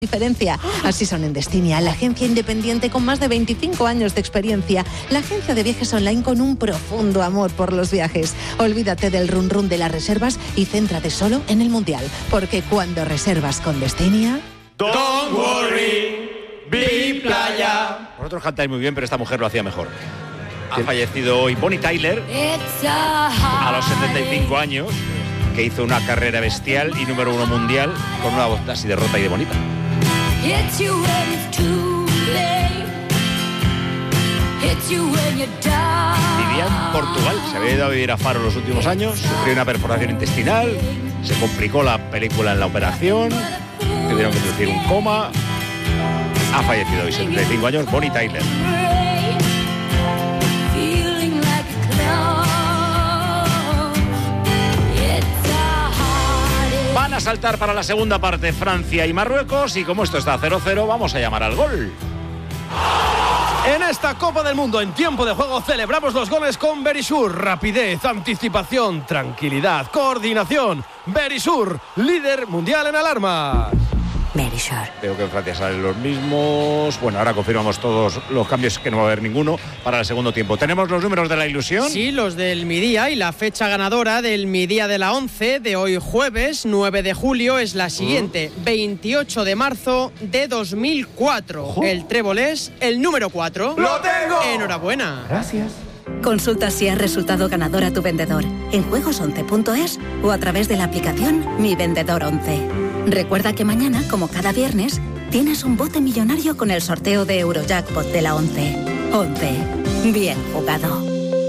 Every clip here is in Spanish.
diferencia. Así son en Destinia, la agencia independiente con más de 25 años de experiencia. La agencia de viajes online con un profundo amor por los viajes. Olvídate del run run de las reservas y céntrate solo en el Mundial. Porque cuando reservas con Destinia... Don't worry, be playa. Vosotros cantáis muy bien, pero esta mujer lo hacía mejor. Ha fallecido hoy Bonnie Tyler, a los 75 años, que hizo una carrera bestial y número 1 mundial, con una voz así de rota y de bonita. Vivía en Portugal, se había ido a vivir a Faro los últimos años, sufrió una perforación intestinal, se complicó la película en la operación, tuvieron que introducir un coma. Ha fallecido hoy, 75 años, Bonnie Tyler. Van a saltar para la segunda parte Francia y Marruecos, y como esto está 0-0, vamos a llamar al gol. En esta Copa del Mundo, en tiempo de juego, celebramos los goles con Verisur. Rapidez, anticipación, tranquilidad, coordinación. Verisur, líder mundial en alarmas. Verisur. Veo que en Francia salen los mismos. Bueno, ahora confirmamos todos los cambios, que no va a haber ninguno para el segundo tiempo. ¿Tenemos los números de la ilusión? Sí, los del Mi Día, y la fecha ganadora del Mi Día de la 11 de hoy jueves 9 de julio es la siguiente: 28 de marzo de 2004. El trébol es el número 4. ¡Lo tengo! Enhorabuena. Gracias. Consulta si has resultado ganador a tu vendedor en juegos11.es o a través de la aplicación Mi Vendedor 11. Recuerda que mañana, como cada viernes, tienes un bote millonario con el sorteo de Eurojackpot de la 11. 11. Bien jugado.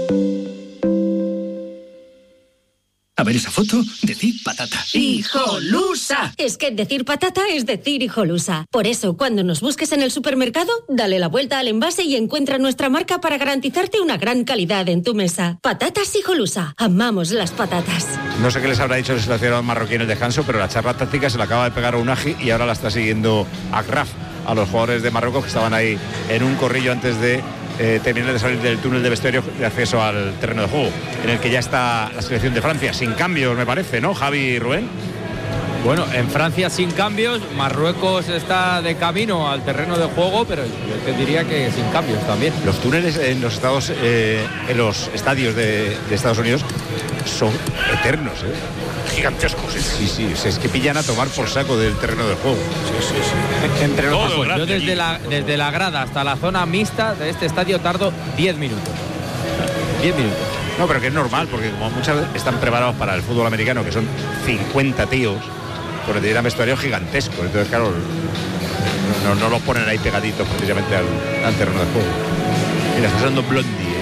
A ver esa foto, decid patata. ¡Hijolusa! Es que decir patata es decir hijolusa. Por eso, cuando nos busques en el supermercado, dale la vuelta al envase y encuentra nuestra marca para garantizarte una gran calidad en tu mesa. Patatas Hijolusa. Amamos las patatas. No sé qué les habrá dicho el seleccionado marroquí en el descanso, pero la charla táctica se la acaba de pegar a Unagi y ahora la está siguiendo Agraf, a los jugadores de Marruecos que estaban ahí en un corrillo antes de terminar de salir del túnel de vestuario de acceso al terreno de juego, en el que ya está la selección de Francia, sin cambios, me parece, ¿no, Javi y Rubén? Bueno, en Francia sin cambios, Marruecos está de camino al terreno de juego, pero yo te diría que sin cambios también. Los túneles en los estadios de Estados Unidos son eternos, gigantescos. Sí, es que pillan a tomar por saco del terreno de juego. Sí. Entre los ojos. Yo desde la grada hasta la zona mixta de este estadio tardo 10 minutos. 10 minutos. No, pero que es normal, porque como muchas veces están preparados para el fútbol americano, que son 50 tíos, pues necesitan vestuario gigantesco. Entonces, claro, no los ponen ahí pegaditos precisamente al terreno de juego. Mira, está usando Blondie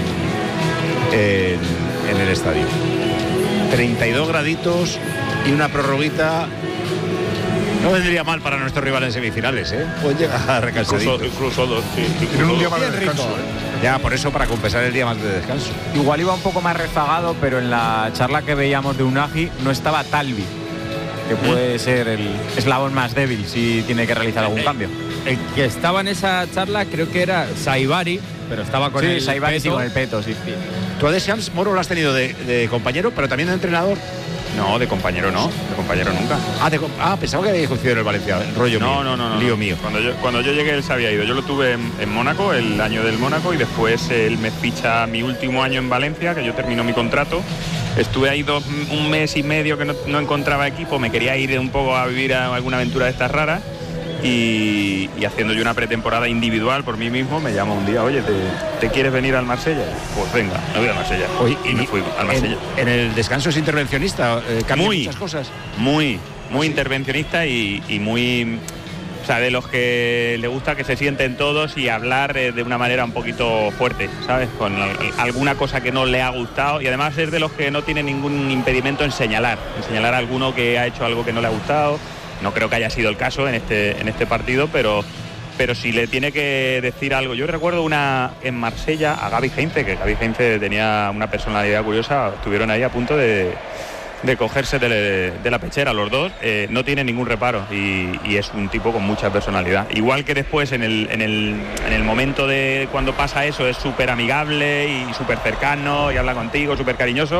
en el estadio. 32 graditos y una prorroguita. No vendría mal para nuestros rivales en semifinales, ¿eh? Pueden llegar recansaditos. Incluso dos, sí. Incluso un día más de descanso. Ya, por eso, para compensar el día más de descanso. Igual iba un poco más rezagado, pero en la charla que veíamos de Unagi no estaba Talvi, que puede ser el eslabón más débil si tiene que realizar algún cambio. El que estaba en esa charla creo que era Saibari, pero estaba con el Saibari Peto. con el Peto, sí. Tú a Deschamps, Moro, lo has tenido de compañero, pero también de entrenador. No, de compañero no, de compañero nunca. Pensaba que había coincidido en el Valencia, el rollo mío. No. Lío mío. Cuando yo llegué él se había ido. Yo lo tuve en Mónaco, el año del Mónaco, y después él me ficha mi último año en Valencia, que yo termino mi contrato. Estuve ahí un mes y medio que no encontraba equipo, me quería ir un poco a vivir a alguna aventura de estas raras. Y haciendo yo una pretemporada individual por mí mismo, me llama un día: oye, ¿te quieres venir al Marsella? Pues venga, me voy al Marsella. Y me fui al Marsella. En el descanso es intervencionista, cambia muchas cosas. Muy intervencionista y muy... O sea, de los que le gusta que se sienten todos y hablar de una manera un poquito fuerte, ¿sabes? Con alguna cosa que no le ha gustado, y además es de los que no tiene ningún impedimento en señalar a alguno que ha hecho algo que no le ha gustado. No creo que haya sido el caso en este partido, pero si le tiene que decir algo. Yo recuerdo una en Marsella a Gaby Heinze, que Gaby Heinze tenía una personalidad curiosa, estuvieron ahí a punto de cogerse de la pechera los dos. No tiene ningún reparo y es un tipo con mucha personalidad. Igual que después en el momento de cuando pasa eso es súper amigable y súper cercano y habla contigo, súper cariñoso,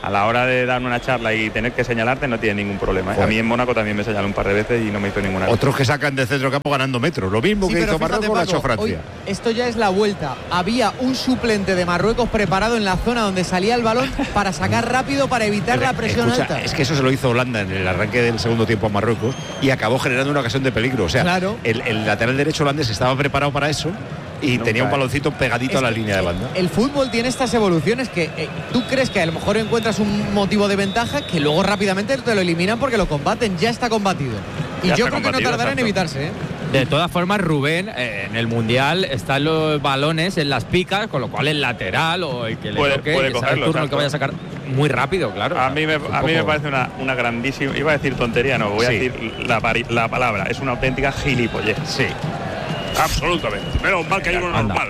a la hora de dar una charla y tener que señalarte no tiene ningún problema. A mí en Mónaco también me señaló un par de veces y no me hizo ninguna. Otros que sacan de centro campo ganando metros, lo mismo que hizo Marruecos, lo ha hecho Francia. Hoy, esto ya es la vuelta. Había un suplente de Marruecos preparado en la zona donde salía el balón para sacar rápido, para evitar la presión alta. Es que eso se lo hizo Holanda en el arranque del segundo tiempo a Marruecos y acabó generando una ocasión de peligro. O sea, claro. el lateral derecho holandés estaba preparado para eso y tenía un baloncito pegadito a la línea de banda. El fútbol tiene estas evoluciones que tú crees que a lo mejor encuentras un motivo de ventaja que luego rápidamente te lo eliminan porque lo combaten, ya está combatido. Y yo creo que no tardará en evitarse, ¿eh? De todas formas, Rubén, en el Mundial están los balones en las picas, con lo cual el lateral o el que le toque, puede el cogerlo, turno el que vaya a sacar muy rápido, claro. A mí me parece una grandísima, iba a decir tontería, no, voy a decir la palabra, es una auténtica gilipollez. Sí. Absolutamente. Menos mal que hay uno normal.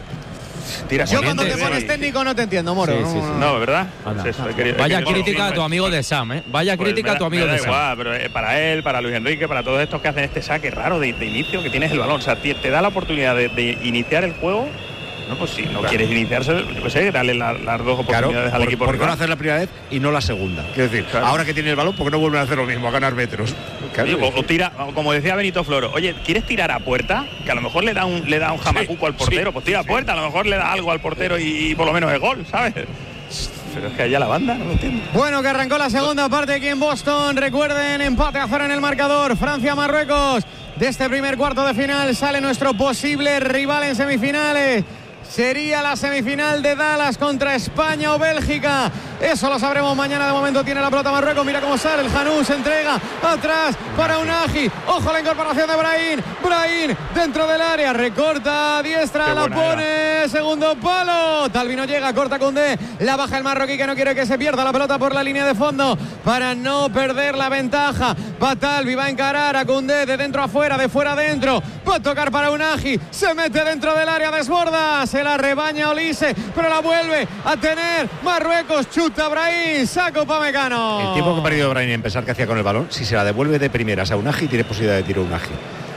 Yo cuando te pones técnico no te entiendo, Moro. Sí. No, ¿verdad? Pues eso, vaya crítica a tu amigo de Sam, ¿eh? Vaya crítica a tu amigo de Sam. Igual, pero para él, para Luis Enrique, para todos estos que hacen este saque raro de inicio, que tienes el balón. O sea, te da la oportunidad de iniciar el juego. No, pues si no quieres iniciarse, yo sé, dale las dos oportunidades al equipo. ¿Por qué no hacer la primera vez y no la segunda? Quiero decir, ahora que tiene el balón, ¿por qué no vuelven a hacer lo mismo, a ganar metros? Claro, o tira, como decía Benito Floro, oye, ¿quieres tirar a puerta? Que a lo mejor le da un jamacuco al portero, pues tira a puerta, a lo mejor le da algo al portero y por lo menos es gol, ¿sabes? Pero es que allá la banda, no lo entiendo. Bueno, que arrancó la segunda parte aquí en Boston. Recuerden, empate a 0 en el marcador. Francia-Marruecos. De este primer cuarto de final sale nuestro posible rival en semifinales. Sería la semifinal de Dallas contra España o Bélgica. Eso lo sabremos mañana. De momento tiene la pelota Marruecos. Mira cómo sale. El Janú se entrega atrás para Unagi. Ojo la incorporación de Brahim. Brahim dentro del área. Recorta a diestra. La pone. Segundo palo. Talvi no llega. Corta Koundé. La baja el marroquí que no quiere que se pierda la pelota por la línea de fondo para no perder la ventaja. Va Talvi. Va a encarar a Koundé de dentro a fuera. De fuera a dentro. Va a tocar para Unagi. Se mete dentro del área. Desborda. Se la rebaña Olise, pero la vuelve a tener Marruecos. Chuta Brahim, saco Pamecano. El tiempo que ha perdido Brahim en pensar que hacía con el balón, si se la devuelve de primeras a Unagi, tiene posibilidad de tiro Unagi.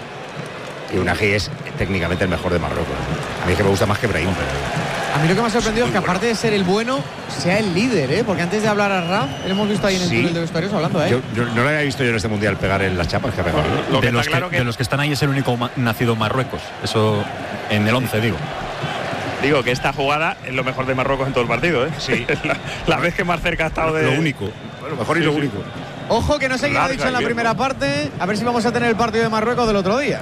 Y Unagi es técnicamente el mejor de Marruecos. A mí es que me gusta más que Brahim. A mí lo que me ha sorprendido es que aparte de ser el bueno, sea el líder, ¿eh? Porque antes de hablar a Raf, lo hemos visto ahí en el túnel de vestuarios hablando, ¿eh? Yo no lo había visto yo en este mundial pegar en las chapas que ha pegado. De los que están ahí es el único nacido en Marruecos. Eso en el 11, digo. Digo que esta jugada es lo mejor de Marruecos en todo el partido, ¿eh? Sí. la vez que más cerca ha estado de... Lo único. Lo mejor y lo único. Ojo que no sé qué ha dicho en la primera parte. A ver si vamos a tener el partido de Marruecos del otro día.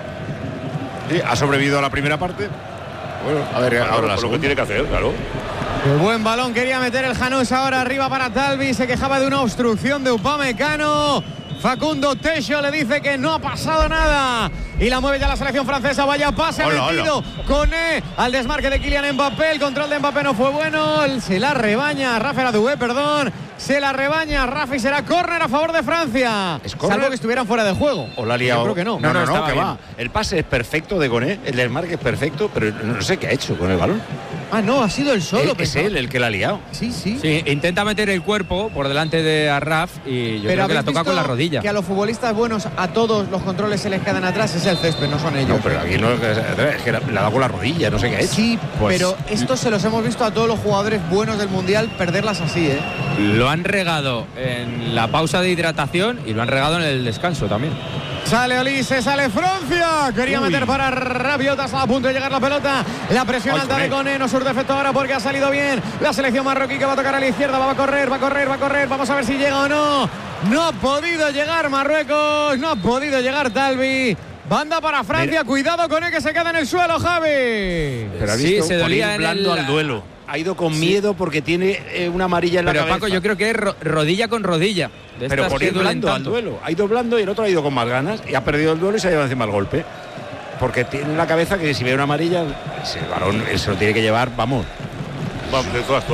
Sí, ha sobrevivido a la primera parte. Bueno, a ver, ahora lo que tiene que hacer, claro. El buen balón quería meter el Janús ahora arriba para Talvi. Se quejaba de una obstrucción de Upamecano. Facundo Techo le dice que no ha pasado nada y la mueve ya la selección francesa. Vaya pase metido. Koné al desmarque de Kylian Mbappé. El control de Mbappé no fue bueno. Se la rebaña Rafael Adoué, perdón. Se la rebaña Rafa y será córner a favor de Francia. Salvo que estuvieran fuera de juego. O la ha liado. Yo creo que no. No, que va. El pase es perfecto de Koné, el desmarque es perfecto, pero no sé qué ha hecho con el balón. Ah, no, ha sido el solo. Es él el que la ha liado. Sí. Sí, intenta meter el cuerpo por delante de Arraf y yo creo que la toca con la rodilla. Que a los futbolistas buenos a todos los controles se les quedan atrás, es el césped, no son ellos. No, pero aquí no, es que la ha dado con la rodilla, no sé qué ha hecho. Sí, pero esto se los hemos visto a todos los jugadores buenos del Mundial perderlas así, ¿eh? Lo han regado en la pausa de hidratación y lo han regado en el descanso también. Sale Olise, sale Francia. Quería meter para Rabiot, a punto de llegar la pelota. La presión alta de Koné no surte efecto ahora porque ha salido bien la selección marroquí que va a tocar a la izquierda. Va a correr. Vamos a ver si llega o no. No ha podido llegar Marruecos. No ha podido llegar Talvi. Banda para Francia. Mira. Cuidado con él que se queda en el suelo, Javi. Pero ha visto, se dolía en el al duelo. Ha ido con miedo porque tiene una amarilla en la cabeza. Pero Paco, yo creo que es rodilla con rodilla. Pero por ir blando al duelo. Ha ido blando y el otro ha ido con más ganas y ha perdido el duelo y se ha llevado encima el golpe. Porque tiene en la cabeza que si ve una amarilla, ese balón él se lo tiene que llevar, vamos. Vamos, de todas.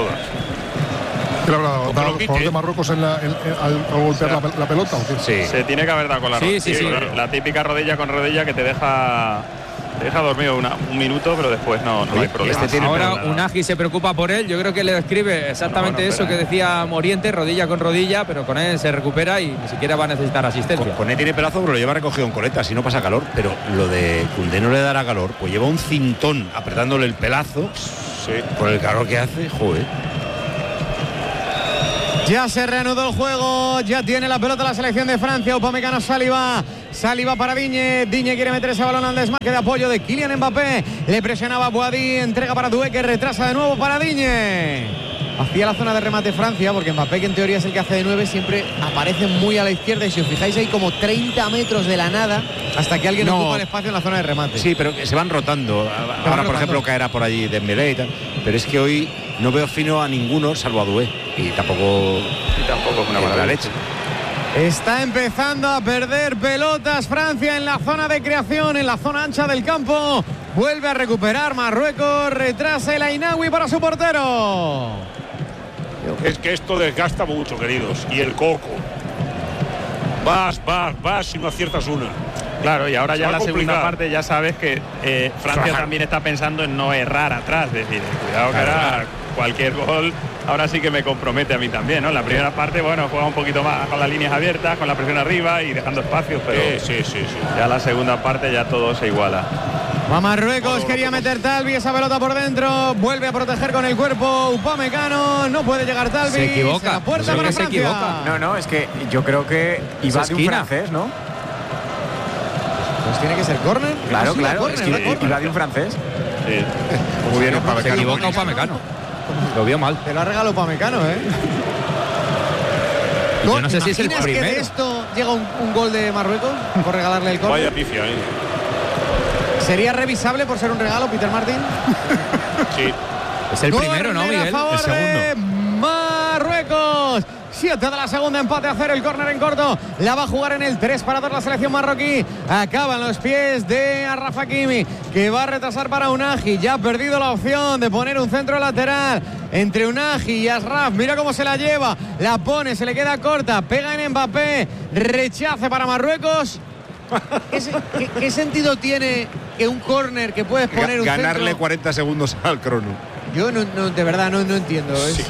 ¿Qué le habrá dado? ¿Dado el jugador de Marruecos al golpear la pelota? ¿o qué? Sí. Se tiene que haber dado con la rodilla. Sí. La típica rodilla con rodilla que te deja dormido un minuto, pero después no hay problema. Ahora Unagi se preocupa por él. Yo creo que le describe exactamente eso que decía Moriente, rodilla con rodilla, pero con él se recupera y ni siquiera va a necesitar asistencia. Con él tiene pelazo, pero lo lleva recogido en coleta, si no pasa calor. Pero lo de Koundé no le dará calor, pues lleva un cintón apretándole el pelazo por el calor que hace, joder. Ya se reanudó el juego, ya tiene la pelota la selección de Francia. Upamecano, Saliba para Digne. Digne quiere meter ese balón al desmarque de apoyo de Kylian Mbappé. Le presionaba Boadí, entrega para Doué, que retrasa de nuevo para Digne. Hacía la zona de remate Francia, porque Mbappé, que en teoría es el que hace de 9, siempre aparece muy a la izquierda. Y si os fijáis, hay como 30 metros de la nada hasta que alguien ocupa el espacio en la zona de remate. Sí, pero que se van rotando. Ahora, por ejemplo, caerá por allí Dembélé y tal. Pero es que hoy no veo fino a ninguno salvo a Doué. Y tampoco es una mala leche. Está empezando a perder pelotas Francia en la zona de creación, en la zona ancha del campo. Vuelve a recuperar Marruecos, retrasa el Ainaoui para su portero. Es que esto desgasta mucho, queridos. Y el coco. Vas y no aciertas una. Claro, y ahora ya en la complicar. segunda parte ya sabes que Francia también está pensando en no errar atrás. Es decir, cuidado que ahora cualquier gol ahora sí que me compromete a mí también, ¿no? En la primera parte, bueno, juega un poquito más con las líneas abiertas, con la presión arriba y dejando espacios, pero sí. Ya la segunda parte ya todo se iguala. Va Marruecos, quería meter Talbi, esa pelota por dentro, vuelve a proteger con el cuerpo Upamecano, no puede llegar Talbi. Se equivoca. La puerta para Francia. No, es que yo creo que iba de un francés, ¿no? Pues tiene que ser córner. Claro, Córner, es que iba de un francés. Sí. Muy bien, Upamecano. Se equivoca Upamecano. Lo vio mal. Te lo ha regalado Upamecano, ¿eh? Yo no sé si es el primero. ¿Que de esto llega un gol de Marruecos por regalarle el córner? Vaya pifia, ¿eh? ¿Sería revisable por ser un regalo, Peter Martin? Sí. Es el primero, ¿no, Miguel? El segundo. Marruecos. 7 de la segunda, empate a 0, el córner en corto. La va a jugar en el 3-2 la selección marroquí. Acaban los pies de Achraf Hakimi, que va a retrasar para Unagi. Ya ha perdido la opción de poner un centro lateral entre Unagi y Achraf. Mira cómo se la lleva. La pone, se le queda corta. Pega en Mbappé. Rechace para Marruecos. ¿Qué sentido tiene que un córner que puedes poner un ganarle centro? 40 segundos al crono? Yo no de verdad no entiendo. Sí.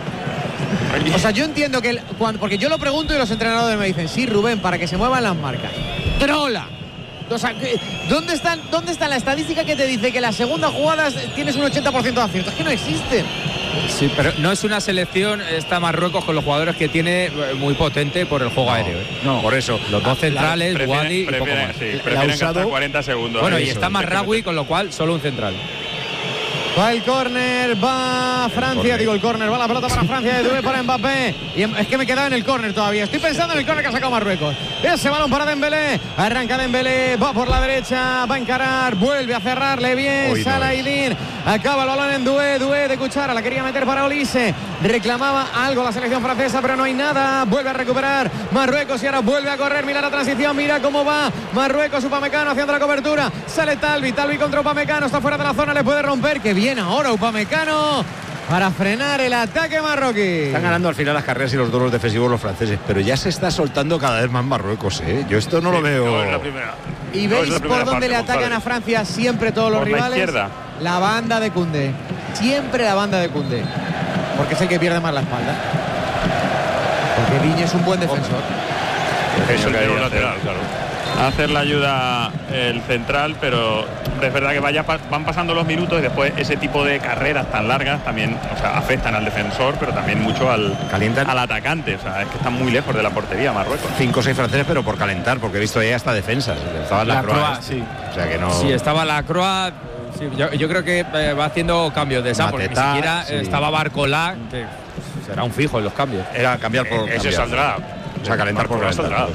O sea, yo entiendo que porque yo lo pregunto y los entrenadores me dicen, sí, Rubén, para que se muevan las marcas. Trola. O sea, ¿dónde está la estadística que te dice que las segundas jugadas tienes un 80% de acierto? Es que no existen. Sí, pero no es una selección, está Marruecos con los jugadores que tiene muy potente por el juego aéreo. No, por eso. Los dos centrales, Wadi y poco más. Sí, prefieren gastar 40 segundos. Bueno, y está Marraoui, con lo cual solo un central. Va el córner, va Francia, el córner, va la pelota para Francia, de Doué para Mbappé. Y es que me quedaba en el córner todavía. Estoy pensando en el córner que ha sacado Marruecos. Ese balón para Dembélé, arranca Dembélé, va por la derecha, va a encarar, vuelve a cerrarle bien, Salah Aidin. Acaba el balón en Doué de cuchara, la quería meter para Olise. Reclamaba algo la selección francesa, pero no hay nada. Vuelve a recuperar Marruecos y ahora vuelve a correr. Mira la transición, mira cómo va Marruecos, Upamecano haciendo la cobertura. Sale Talbi contra Upamecano, está fuera de la zona, le puede romper. Que bien ahora Upamecano para frenar el ataque marroquí. Están ganando al final las carreras y los duelos defensivos los franceses, pero ya se está soltando cada vez más Marruecos, ¿eh? Yo esto no lo veo. No es la primera. ¿Y veis por dónde le atacan a Francia siempre todos los rivales? La izquierda. La banda de Koundé. Siempre la banda de Koundé. Porque es el que pierde más la espalda. Porque Digne es un buen defensor. Es el tiro lateral, claro. Hacer la ayuda el central, pero es verdad que van pasando los minutos y después ese tipo de carreras tan largas también, o sea, afectan al defensor, pero también mucho al atacante. O sea, es que están muy lejos de la portería Marruecos. 5 o 6 franceses, pero por calentar, porque he visto ya hasta defensas. Estaba la Croa, sí. O sea que no. Sí, estaba la Croa. Sí, yo creo que va haciendo cambios de esa, porque ni siquiera estaba Barcolá, que será un fijo en los cambios. Era cambiar por ese cambiar. Saldrá. O sea, calentar por calentar.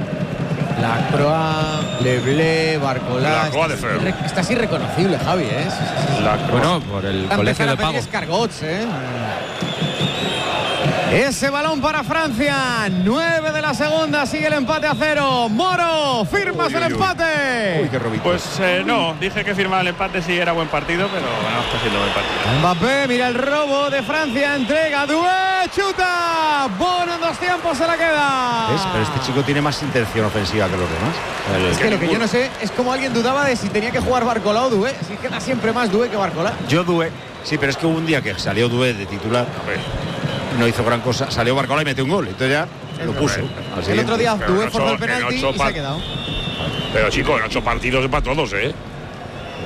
La Croa, Leblé, Barcolá. La Croa de Fer. Está así reconocible, Javi, ¿eh? Bueno, por el colegio de pago. Escargots, ¿eh? Ese balón para Francia. 9 de la segunda, sigue el empate a 0. Moro, firmas el empate. Uy, qué robito. Pues no, dije que firmaba el empate si era buen partido, pero no está siendo buen partido. Mbappé, mira el robo de Francia, entrega, Doué, chuta. Bono en 2 tiempos se la queda. Pero este chico tiene más intención ofensiva que los demás. Es que lo que yo no sé es como alguien dudaba de si tenía que jugar Barcolá o Doué. Si queda siempre más Doué que Barcolá. Yo Doué. Sí, pero es que hubo un día que salió Doué de titular. No hizo gran cosa, salió Barcolá y metió un gol, entonces ya lo puso. El otro día Doué forzó el penalti y se ha quedado. Pero chicos, en 8 partidos es para todos, ¿eh?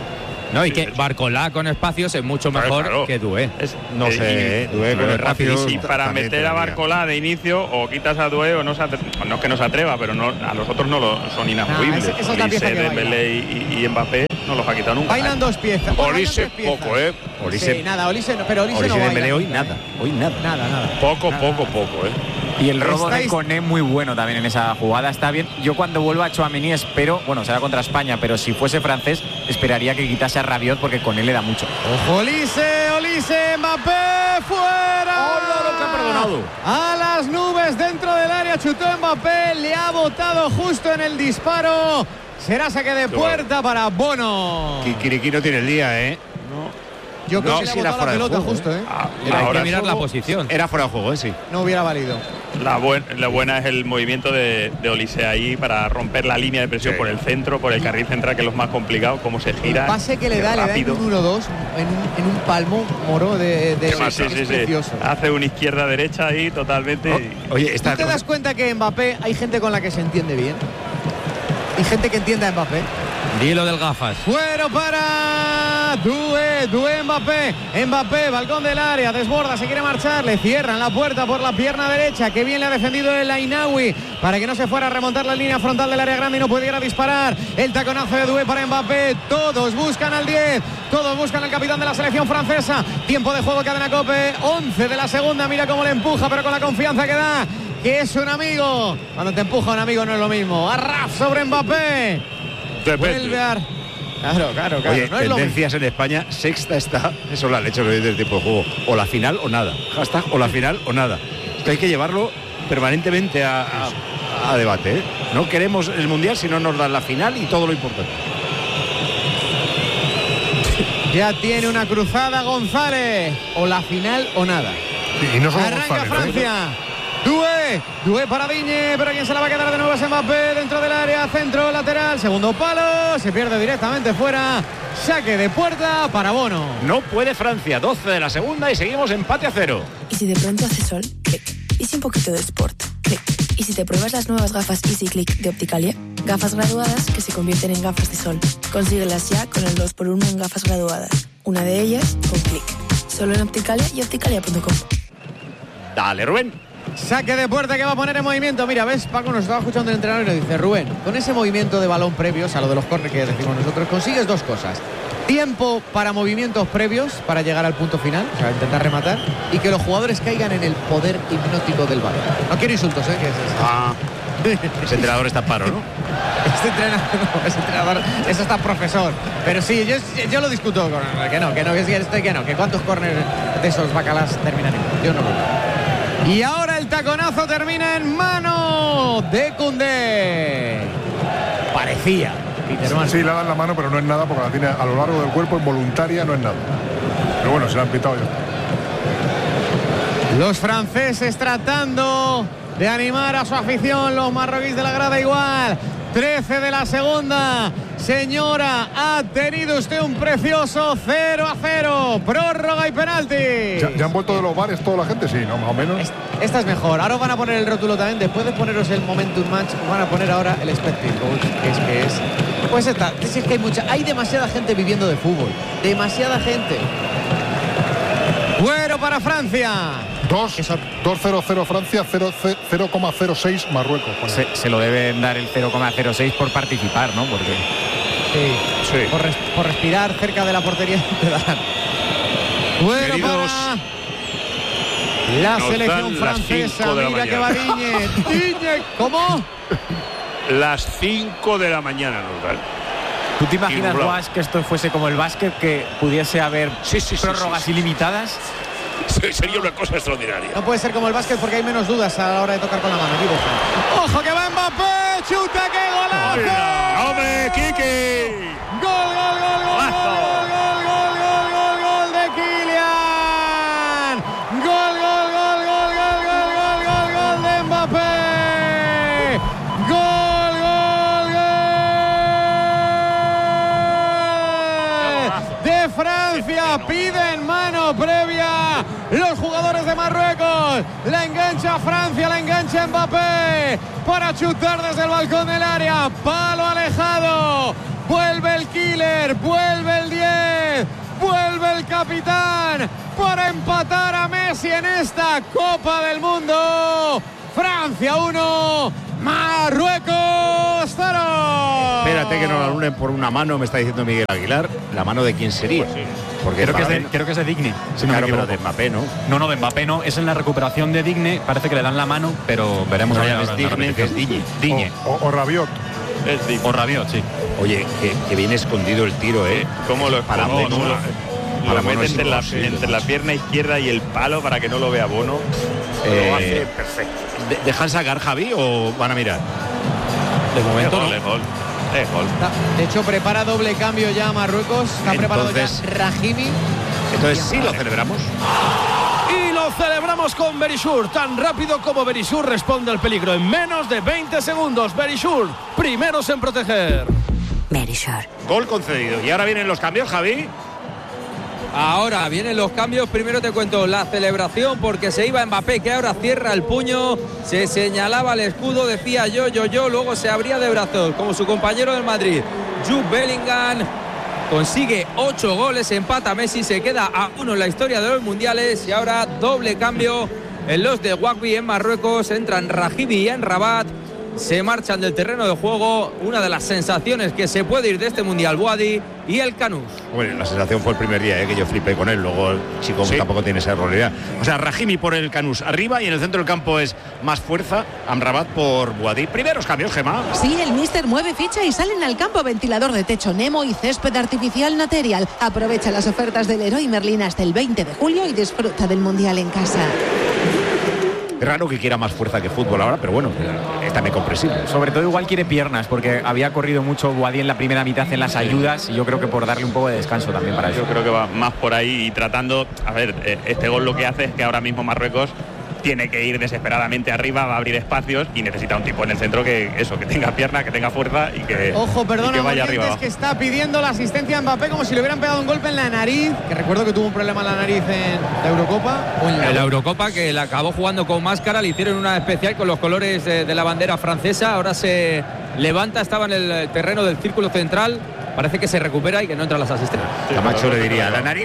No, y que Barcolá con espacios es mucho mejor que Doué. No sé, Doué con rápido. Y para también meter a Barcolá de inicio, o quitas a Doué o no es que no se atreva, pero no, a los otros son inamovibles. Esa es la pieza que Dembélé y Mbappé no los ha quitado nunca. Bailan dos piezas. Olise poco, Olise, sí, nada, Olise no, pero Olise no baila. Dembélé hoy nada. Nada. Poco. Y el robo de Koné muy bueno también en esa jugada, está bien. Yo cuando vuelva a Tchouaméni espero, bueno, será contra España, pero si fuese francés esperaría que quitase a Rabiot porque Koné le da mucho. Ojo, Olise, Mbappé, fuera. ¡Hola, lo que ha perdonado! A las nubes dentro del área, chutó Mbappé, le ha botado justo en el disparo. Será saque de puerta para Bono. Kikiriki no tiene el día, ¿eh? Yo creo que si le era ha botado fuera la de pelota juego, justo, ¿eh? Hay que mirar la posición. Era fuera de juego, sí. No hubiera valido. La buena es el movimiento de Olise ahí para romper la línea de presión por el centro, por el carril central, que es lo más complicado, cómo se gira. El pase que le da en un 1-2, en un palmo moro de sí. precioso. Hace una izquierda-derecha ahí totalmente. Oye, ¿tú te das cuenta que Mbappé hay gente con la que se entiende bien? Y gente que entiende a Mbappé. Dilo del gafas. Fuera para Doué, Mbappé, balcón del área, desborda, se quiere marchar, le cierran la puerta por la pierna derecha, que bien le ha defendido el Ainaoui para que no se fuera a remontar la línea frontal del área grande y no pudiera disparar. El taconazo de Doué para Mbappé, todos buscan al 10, todos buscan al capitán de la selección francesa. Tiempo de juego, cadena COPE, 11 de la segunda, mira cómo le empuja, pero con la confianza que da, que es un amigo. Cuando te empuja un amigo no es lo mismo. Arraf sobre Mbappé. Vuelve a... Claro. Oye, no es tendencias en España, sexta está. Eso es la leche del tipo de juego. O la final o nada. Hashtag o la final o nada. Esto hay que llevarlo permanentemente a debate, ¿eh? No queremos el Mundial si no nos dan la final y todo lo importante. Ya tiene una cruzada González. O la final o nada. Y no solo arranca González, Francia. Doué para Digne, pero quien se la va a quedar de nuevo es Mbappé dentro del área, centro, lateral, segundo palo, se pierde directamente fuera, saque de puerta para Bono. No puede Francia, 12 de la segunda y seguimos empate a 0. Y si de pronto hace sol, clic. Y si un poquito de sport, clic. Y si te pruebas las nuevas gafas Easy Click de Opticalia, gafas graduadas que se convierten en gafas de sol. Consíguelas ya con el 2x1 en gafas graduadas. Una de ellas con clic. Solo en Opticalia y opticalia.com. Dale, Rubén. Saque de puerta que va a poner en movimiento. Mira, ves, Paco nos estaba escuchando el entrenador y nos dice: Rubén, con ese movimiento de balón previos a lo de los córneres que decimos nosotros, consigues dos cosas: tiempo para movimientos previos para llegar al punto final, o sea, intentar rematar, y que los jugadores caigan en el poder hipnótico del balón. No quiero insultos, ¿eh? Ese entrenador está paro, ¿no? Ese entrenador es hasta profesor. Pero sí, yo lo discuto con que cuántos córneres de esos bacalas terminan en. Yo no lo veo. Y ahora el taconazo termina en mano de Koundé. Parecía. Sí, le dan la mano, pero no es nada porque la tiene a lo largo del cuerpo, involuntaria, no es nada. Pero bueno, se la han pitado ya. Los franceses tratando de animar a su afición, los marroquíes de la grada igual. 13 de la segunda. Señora, ha tenido usted un precioso 0-0. Prórroga y penalti. ¿Ya han vuelto de los bares toda la gente? Sí, ¿no? Más o menos. Esta es mejor. Ahora van a poner el rótulo también. Después de poneros el Momentum Match, van a poner ahora el Expected Goals, que es. Pues esta. Es que hay demasiada gente viviendo de fútbol. Demasiada gente. Bueno para Francia. 2-0-0 Francia, 0,06 Marruecos. Se lo deben dar el 0,06 por participar, ¿no? Porque sí. Por respirar cerca de la portería te dan. Bueno, queridos, para la selección francesa. Mira que va Digne. ¿Cómo? Las 5 de la mañana nos dan. ¿Tú te imaginas, Guas, que esto fuese como el básquet, que pudiese haber prórrogas ilimitadas? Sería una cosa extraordinaria. No puede ser como el básquet porque hay menos dudas a la hora de tocar con la mano. ¡Ojo que va Mbappé! ¡Chuta, qué golazo! ¡Hombre, Kiki! ¡Gol de Kylian! ¡Gol de Mbappé! ¡Gol de Francia! Piden mano previa los jugadores de Marruecos. La engancha Francia, la engancha Mbappé para chutar desde el balcón del área. Palo alejado. Vuelve el killer, vuelve el 10. capitán para empatar a Messi en esta Copa del Mundo. Francia 1, Marruecos 0. Espérate que no la anulen por una mano, me está diciendo Miguel Aguilar. ¿La mano de quién sería? Pues sí. Porque creo que es de Digne, si no claro, me equivoco. pero de Mbappé, ¿no? No, de Mbappé no. Es en la recuperación de Digne. Parece que le dan la mano, pero veremos No, allá es Digne, que es Digne. Digne. O Rabiot. O Rabiot, sí. Oye, que viene escondido el tiro, ¿eh? ¿Cómo lo para expongo? Bono? Lo mete entre la pierna izquierda y el palo para que no lo vea Bono. Lo hace perfecto. ¿Dejan sacar, Javi, o van a mirar? De momento es gol. De hecho, prepara doble cambio ya Marruecos. Está preparado ya Rahimi. Entonces sí lo celebramos. Y lo celebramos con Berishour. Tan rápido como Berishour responde al peligro. En menos de 20 segundos. Berishour, primeros en proteger. Berishour. Gol concedido. Y ahora vienen los cambios, Javi. Ahora vienen los cambios. Primero te cuento la celebración porque se iba Mbappé, que ahora cierra el puño, se señalaba el escudo, decía yo, luego se abría de brazos como su compañero del Madrid. Jude Bellingham consigue 8 goles, empata Messi, se queda a 1 en la historia de los mundiales. Y ahora doble cambio en los de Wagbi en Marruecos. Entran Rahimi y Rabat. Se marchan del terreno de juego. Una de las sensaciones que se puede ir de este mundial, Boadi y el Canús. Bueno, la sensación fue el primer día, que yo flipé con él. Luego el chico tampoco tiene esa realidad. O sea, Rahimi por el Canús arriba y en el centro del campo es más fuerza. Amrabat por Boadi. Primeros cambios, Gemma. Sí, el míster mueve ficha y salen al campo ventilador de techo Nemo y césped artificial Material. Aprovecha las ofertas del Leroy Merlin hasta el 20 de julio y disfruta del mundial en casa. Es raro que quiera más fuerza que fútbol ahora, pero bueno, es también comprensible. Sobre todo igual quiere piernas, porque había corrido mucho Boadi en la primera mitad en las ayudas, y yo creo que por darle un poco de descanso también para eso. Yo creo que va más por ahí y tratando, a ver, este gol lo que hace es que ahora mismo Marruecos tiene que ir desesperadamente arriba, va a abrir espacios y necesita un tipo en el centro que tenga pierna, que tenga fuerza y que, ojo, perdona, y que vaya arriba. Es que está pidiendo la asistencia a Mbappé como si le hubieran pegado un golpe en la nariz, que recuerdo que tuvo un problema en la nariz en la Eurocopa. En la Eurocopa, que la acabó jugando con máscara, le hicieron una especial con los colores de la bandera francesa. Ahora se levanta, estaba en el terreno del círculo central. Parece que se recupera y que no entran las asistencias. Camacho le diría, la nariz,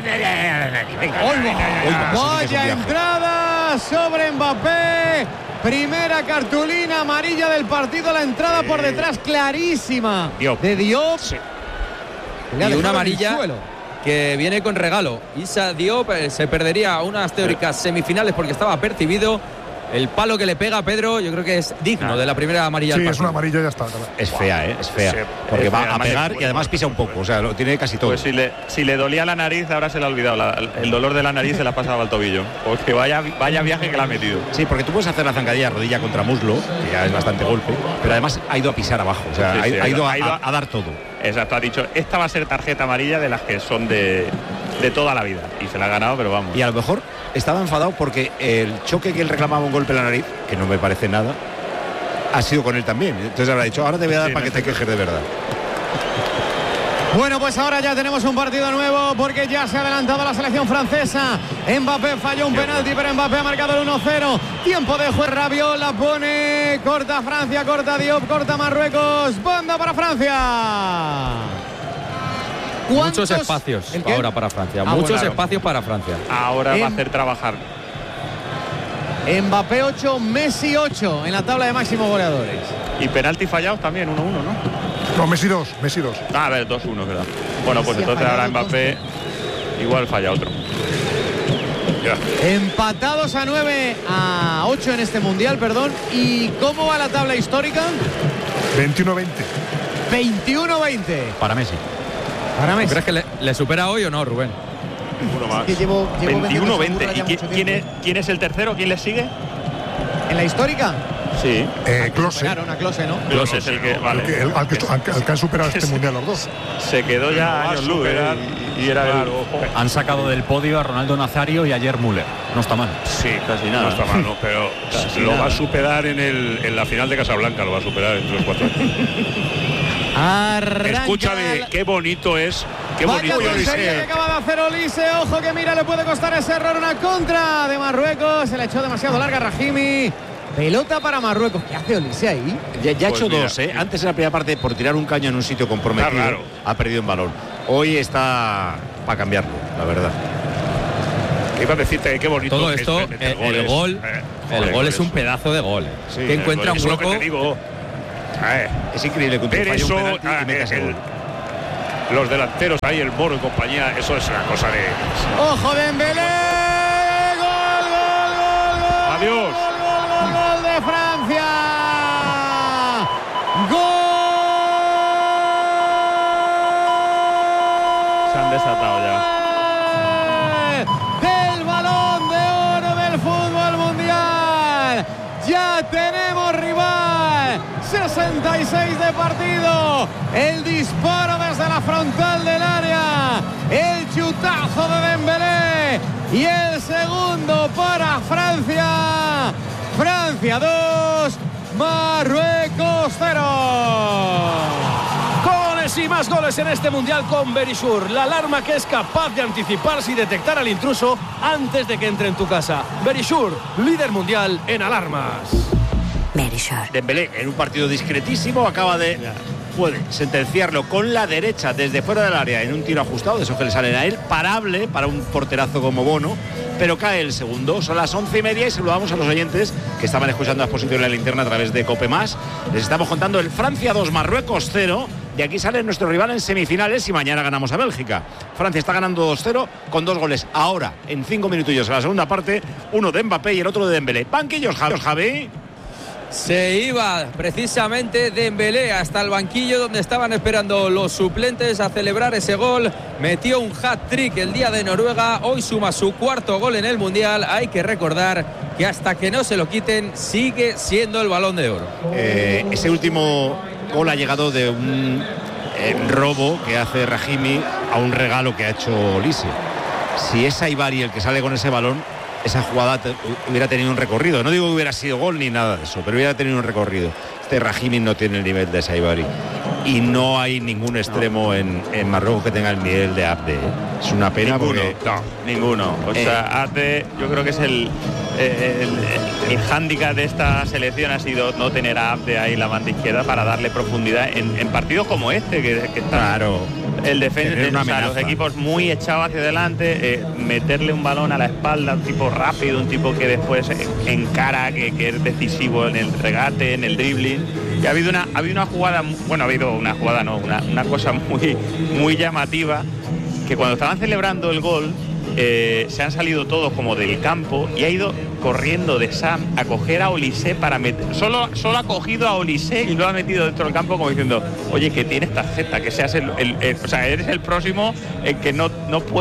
vaya entrada sobre Mbappé. Primera cartulina amarilla del partido, la entrada por detrás clarísima de Diop. Y una amarilla que viene con regalo. Issa Diop se perdería unas teóricas semifinales porque estaba percibido. El palo que le pega a Pedro, yo creo que es digno de la primera amarilla. Sí, es una amarilla y ya está. Es fea, es fea. Sí, porque va a pegar y además pisa un poco, o sea, lo tiene casi todo. Pues si le dolía la nariz, ahora se le ha olvidado. El dolor de la nariz se la ha pasado al tobillo. Porque vaya viaje que la ha metido. Sí, porque tú puedes hacer la zancadilla rodilla contra muslo, que ya es bastante golpe, pero además ha ido a pisar abajo, o sea, ha ido a dar todo. Exacto, ha dicho, esta va a ser tarjeta amarilla de las que son de toda la vida. Y se la ha ganado, pero vamos. Y a lo mejor estaba enfadado porque el choque que él reclamaba un golpe en la nariz, que no me parece nada, ha sido con él también. Entonces habrá dicho, ahora te voy a dar para que te quejes de verdad. Bueno, pues ahora ya tenemos un partido nuevo porque ya se ha adelantado la selección francesa. Mbappé falló un penalti, pero Mbappé ha marcado el 1-0. Tiempo de juez, Rabiot la pone, corta Francia, corta Diop, corta Marruecos. Banda para Francia. Muchos espacios ahora para Francia. Muchos espacios para Francia. Ahora va a hacer trabajar. Mbappé 8, Messi 8 en la tabla de máximos goleadores. Y penalti fallados también, 1-1, ¿no? No, Messi 2. A ver, 2-1, ¿verdad? Bueno, pues entonces ahora Mbappé igual falla otro. Ya. Empatados a 9 a 8 en este mundial, perdón. ¿Y cómo va la tabla histórica? 21-20. 21-20. Para Messi. ¿Crees que le supera hoy o no, Rubén? Uno más. Es que llevo 21-20. ¿Y quién es el tercero? ¿Quién le sigue? ¿En la histórica? Sí. Klose. A Klose, ¿no? Klose es el que vale. Al que han superado este mundial los dos. Se quedó ya años luz y era claro. Han sacado del podio a Ronaldo Nazario y a Ayer Müller. No está mal. Sí, casi nada. No está mal, ¿no? Pero lo va a superar en la final de Casablanca, lo va a superar entre los 4 años. Escúchame, qué bonito es. Qué bonito es. Que acaba de hacer Olise, ojo que mira, le puede costar ese error, una contra de Marruecos. Se la echó demasiado larga Rahimi. Pelota para Marruecos. ¿Qué hace Olise ahí? Ya ha hecho dos, ¿eh? Antes en la primera parte por tirar un caño en un sitio comprometido, ha perdido en balón. Hoy está para cambiarlo, la verdad. Iba a decirte que qué bonito. Todo esto, el gol es un pedazo de gol. Sí, que encuentra un hueco. Que te digo. Es increíble que ver eso, y metas el gol. Los delanteros ahí, el Moro y compañía, eso es una cosa de. ¡Ojo Dembélé! ¡Gol! ¡Adiós! ¡Gol de Francia! ¡Gol! Se han desatado ya. Del Balón de Oro del fútbol mundial. Ya tenemos rival. 66 de partido. El disparo desde la frontal del área. El chutazo de Dembélé. Y el segundo para Francia. Francia 2, Marruecos 0. Goles y más goles en este Mundial con Verisur. La alarma que es capaz de anticiparse y detectar al intruso antes de que entre en tu casa. Verisur, líder mundial en alarmas. Dembélé, en un partido discretísimo, puede sentenciarlo con la derecha desde fuera del área en un tiro ajustado, de esos que le salen a él, parable para un porterazo como Bono, pero cae el segundo. Son las 11:30 y saludamos a los oyentes que estaban escuchando la exposición en la linterna a través de COPE+. Les estamos contando el Francia 2, Marruecos 0. De aquí sale nuestro rival en semifinales y mañana ganamos a Bélgica. Francia está ganando 2-0 con 2 goles ahora, en 5 minutillos en la segunda parte, uno de Mbappé y el otro de Dembélé. Banquillos, Javi. Se iba precisamente Dembélé hasta el banquillo donde estaban esperando los suplentes a celebrar ese gol. Metió un hat-trick el día de Noruega, hoy suma su cuarto gol en el Mundial. Hay que recordar que hasta que no se lo quiten sigue siendo el Balón de Oro. Ese último gol ha llegado de un robo que hace Rahimi a un regalo que ha hecho Olise. Si es Saibari el que sale con ese balón, esa jugada hubiera tenido un recorrido. No digo que hubiera sido gol ni nada de eso, pero hubiera tenido un recorrido. Este Rahimi no tiene el nivel de Saibari. Y no hay ningún extremo en Marruecos que tenga el nivel de Abde. Es una pena Ninguno. O sea, Abde, yo creo que es el hándicap de esta selección ha sido no tener a Abde ahí la banda izquierda para darle profundidad en partidos como este, que está claro. El defensa, o sea, los equipos muy echados hacia adelante, meterle un balón a la espalda, un tipo rápido, un tipo que después encara, que es decisivo en el regate, en el dribbling. Y ha habido una jugada, una cosa muy llamativa, que cuando estaban celebrando el gol, se han salido todos como del campo y ha ido corriendo de Sam a coger a Olise para meter. Solo ha cogido a Olise y lo ha metido dentro del campo como diciendo, oye, que tienes tarjeta, que seas o sea, eres el próximo en que no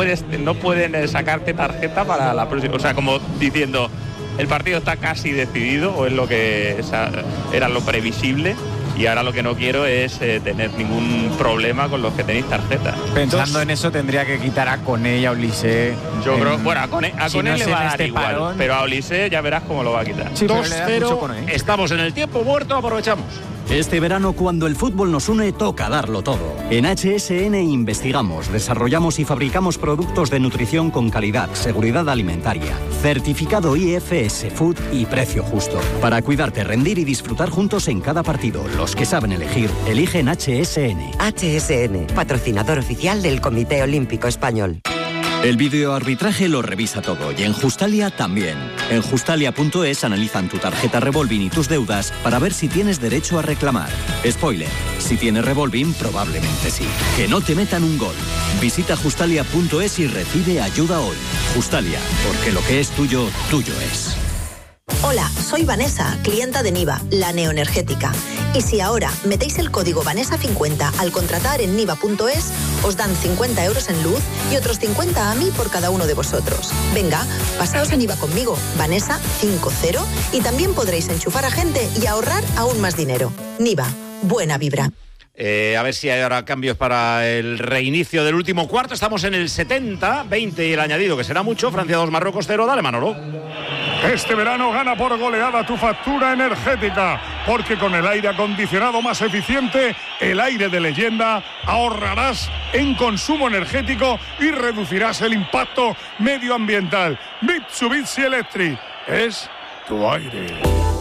pueden sacarte tarjeta para la próxima. O sea, como diciendo, el partido está casi decidido, o es lo que era lo previsible. Y ahora lo que no quiero es tener ningún problema con los que tenéis tarjeta. Pensando en eso, tendría que quitar a Koné y a Olise. Yo creo, bueno, a Koné le va a dar igual, parón, pero a Olise ya verás cómo lo va a quitar. Sí, 2-0, estamos en el tiempo muerto, aprovechamos. Este verano, cuando el fútbol nos une, toca darlo todo. En HSN investigamos, desarrollamos y fabricamos productos de nutrición con calidad, seguridad alimentaria, certificado IFS Food y precio justo. Para cuidarte, rendir y disfrutar juntos en cada partido. Los que saben elegir, eligen HSN. HSN, patrocinador oficial del Comité Olímpico Español. El videoarbitraje lo revisa todo y en Justalia también. En Justalia.es analizan tu tarjeta Revolving y tus deudas para ver si tienes derecho a reclamar. Spoiler, si tienes Revolving probablemente sí. Que no te metan un gol. Visita Justalia.es y recibe ayuda hoy. Justalia, porque lo que es tuyo, tuyo es. Hola, soy Vanessa, clienta de Niva, la neoenergética. Y si ahora metéis el código Vanessa50 al contratar en niva.es, os dan 50 euros en luz y otros 50 a mí por cada uno de vosotros. Venga, pasaos a Niva conmigo, Vanessa50, y también podréis enchufar a gente y ahorrar aún más dinero. Niva, buena vibra. A ver si hay ahora cambios para el reinicio del último cuarto. Estamos en el 70-20 y el añadido, que será mucho. Francia 2, Marruecos 0. Dale, Manolo. Este verano gana por goleada tu factura energética, porque con el aire acondicionado más eficiente, el aire de leyenda, ahorrarás en consumo energético y reducirás el impacto medioambiental. Mitsubishi Electric es tu aire.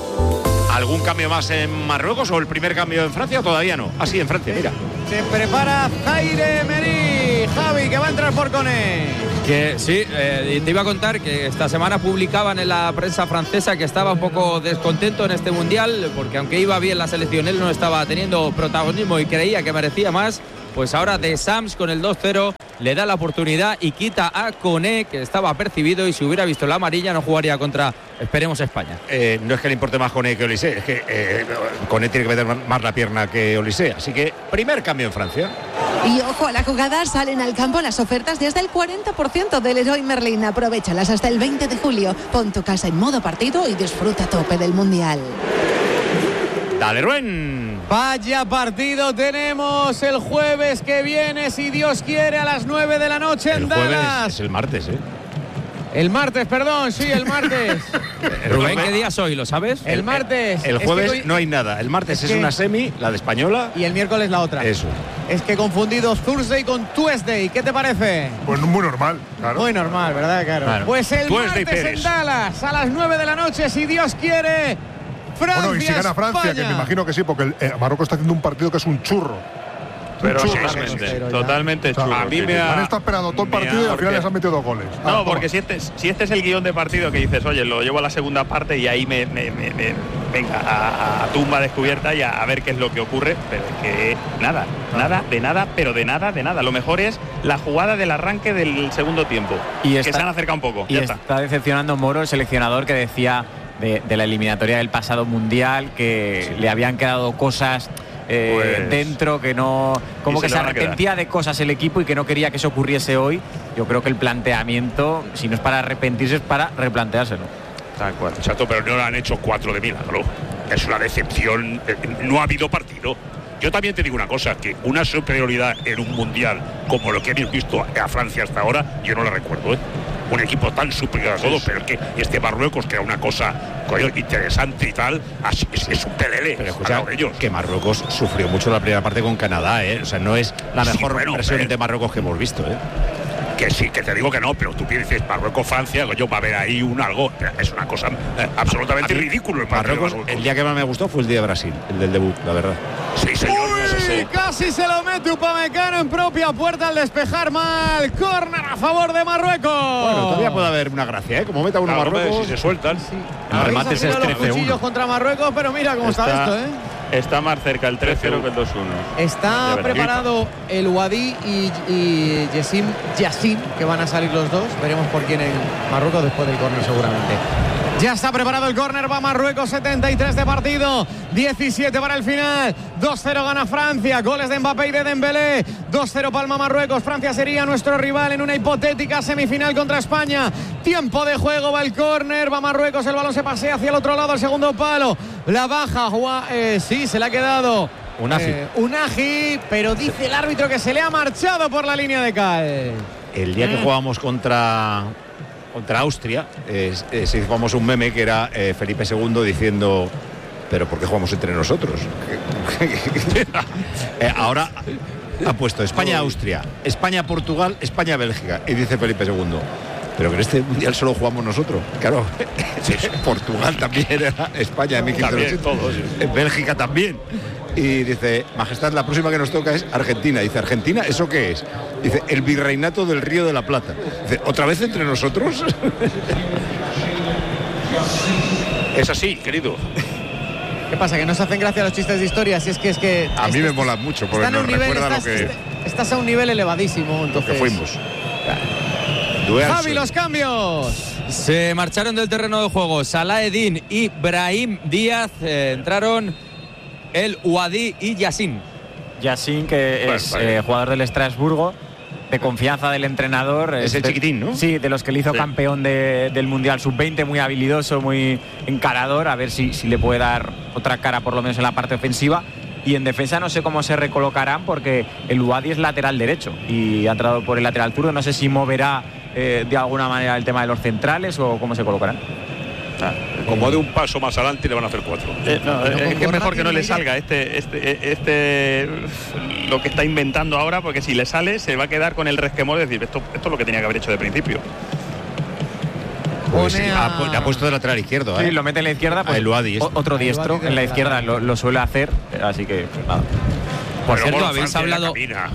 ¿Algún cambio más en Marruecos o el primer cambio en Francia? Todavía no. Así en Francia, mira. Se prepara Zaire Emery, Javi, que va a entrar por Koné. Que sí, te iba a contar que esta semana publicaban en la prensa francesa que estaba un poco descontento en este mundial, porque aunque iba bien la selección, él no estaba teniendo protagonismo y creía que merecía más. Pues ahora Deschamps con el 2-0 le da la oportunidad y quita a Koné, que estaba percibido, y si hubiera visto la amarilla no jugaría contra, esperemos, España. No es que le importe más Koné que Olise, es que Koné tiene que meter más la pierna que Olise. Así que primer cambio en Francia. Y ojo a la jugada, salen al campo las ofertas de hasta el 40% del Leroy Merlin. Aprovéchalas hasta el 20 de julio. Pon tu casa en modo partido y disfruta a tope del Mundial. Dale, Rubén. Vaya partido tenemos el jueves que viene, si Dios quiere, a las 9 de la noche en Dallas. El jueves es el martes, ¿eh? El martes, perdón, sí, el martes. Rubén, ¿qué día es hoy? ¿Lo sabes? El martes. El jueves no hay nada. El martes es una semi, la de Española. Y el miércoles la otra. Eso. Es que he confundido Thursday con Tuesday. ¿Qué te parece? Pues muy normal, claro. Muy normal, ¿verdad, Caro? Pues el martes en Dallas, a las 9 de la noche, si Dios quiere. Francia, bueno, y si gana Francia, España. que me imagino que sí, porque Marruecos está haciendo un partido que es un churro. Pero totalmente churro. A mí me han estado esperando todo el partido y al final les han metido 2 goles. No, porque si este es el guión de partido que dices, oye, lo llevo a la segunda parte y ahí venga a tumba descubierta y a ver qué es lo que ocurre, pero que nada, pero de nada. Lo mejor es la jugada del arranque del segundo tiempo, que se han acercado un poco. Y está decepcionando Moro, el seleccionador, que decía de la eliminatoria del pasado mundial que le habían quedado cosas dentro, que no, como que se arrepentía de cosas el equipo y que no quería que eso ocurriese hoy. Yo creo que el planteamiento, si no es para arrepentirse, es para replanteárselo. Tal cual, chato, pero no lo han hecho 4 de milagro. Es una decepción, no ha habido partido. Yo también te digo una cosa, que una superioridad en un mundial como lo que hemos visto a Francia hasta ahora, yo no la recuerdo, un equipo tan superior a todo, pero es que este Marruecos, que era una cosa interesante y tal, es un pelele. Pero escucha, que Marruecos sufrió mucho la primera parte con Canadá, O sea, no es la mejor versión de Marruecos que hemos visto, Que sí, que te digo que no, pero tú dices Marruecos-Francia, yo va a haber ahí algo, es una cosa absolutamente ridículo el Marruecos. El día que más me gustó fue el día de Brasil, el del debut, la verdad. Sí, señor. Uy, casi se lo mete Upamecano en propia puerta al despejar mal. Córner a favor de Marruecos. Bueno, todavía puede haber una gracia, Como meta uno Marruecos. Si se sueltan. Sí. El remate es el 13-1 contra Marruecos, pero mira cómo está esto, Está más cerca el 3-0 que el 2-1. Está preparado el Wadi y Yassim, que van a salir los dos. Veremos por quién en Marruecos después del córner seguramente. Ya está preparado el córner, va Marruecos, 73 de partido, 17 para el final, 2-0 gana Francia, goles de Mbappé y de Dembélé, 2-0 palma Marruecos. Francia sería nuestro rival en una hipotética semifinal contra España. Tiempo de juego, va el córner, va Marruecos, el balón se pasea hacia el otro lado, al segundo palo, la baja, sí, se le ha quedado Unagi, pero dice el árbitro que se le ha marchado por la línea de cal. El día que jugábamos contra Austria, se hizo famoso un meme que era Felipe II diciendo: pero ¿por qué jugamos entre nosotros? Ahora ha puesto España-Austria, España-Portugal, España-Bélgica, y dice Felipe II: pero que en este mundial solo jugamos nosotros. Claro, Portugal también era España en 1507, Bélgica también. Y dice: Majestad, la próxima que nos toca es Argentina. Dice: ¿Argentina? ¿Eso qué es? Dice: el virreinato del Río de la Plata. Dice: ¿otra vez entre nosotros? Es así, querido. ¿Qué pasa? ¿Que no se hacen gracia los chistes de historia? Si es que a mí me mola mucho, porque nos recuerda lo que... Estás a un nivel elevadísimo, entonces. Que fuimos. Javi, los cambios. Se marcharon del terreno de juego Salah-Eddin y Brahim Díaz. Entraron el Wadi y Yassin. Yassin, que es jugador del Estrasburgo, de confianza del entrenador. Es el chiquitín, ¿no? Sí, de los que le hizo campeón del Mundial Sub-20, muy habilidoso, muy encarador. A ver si le puede dar otra cara, por lo menos en la parte ofensiva. Y en defensa no sé cómo se recolocarán, porque el Wadi es lateral derecho y ha entrado por el lateral zurdo. No sé si moverá de alguna manera el tema de los centrales o cómo se colocarán. Como de un paso más adelante le van a hacer 4. Es que es mejor que no le salga lo que está inventando ahora, porque si le sale se va a quedar con el resquemor de decir esto es lo que tenía que haber hecho de principio. Pues ha puesto de lateral izquierdo. Sí, lo mete en la izquierda, pues, otro diestro en la izquierda lo suele hacer, así que nada. Por cierto, habéis hablado...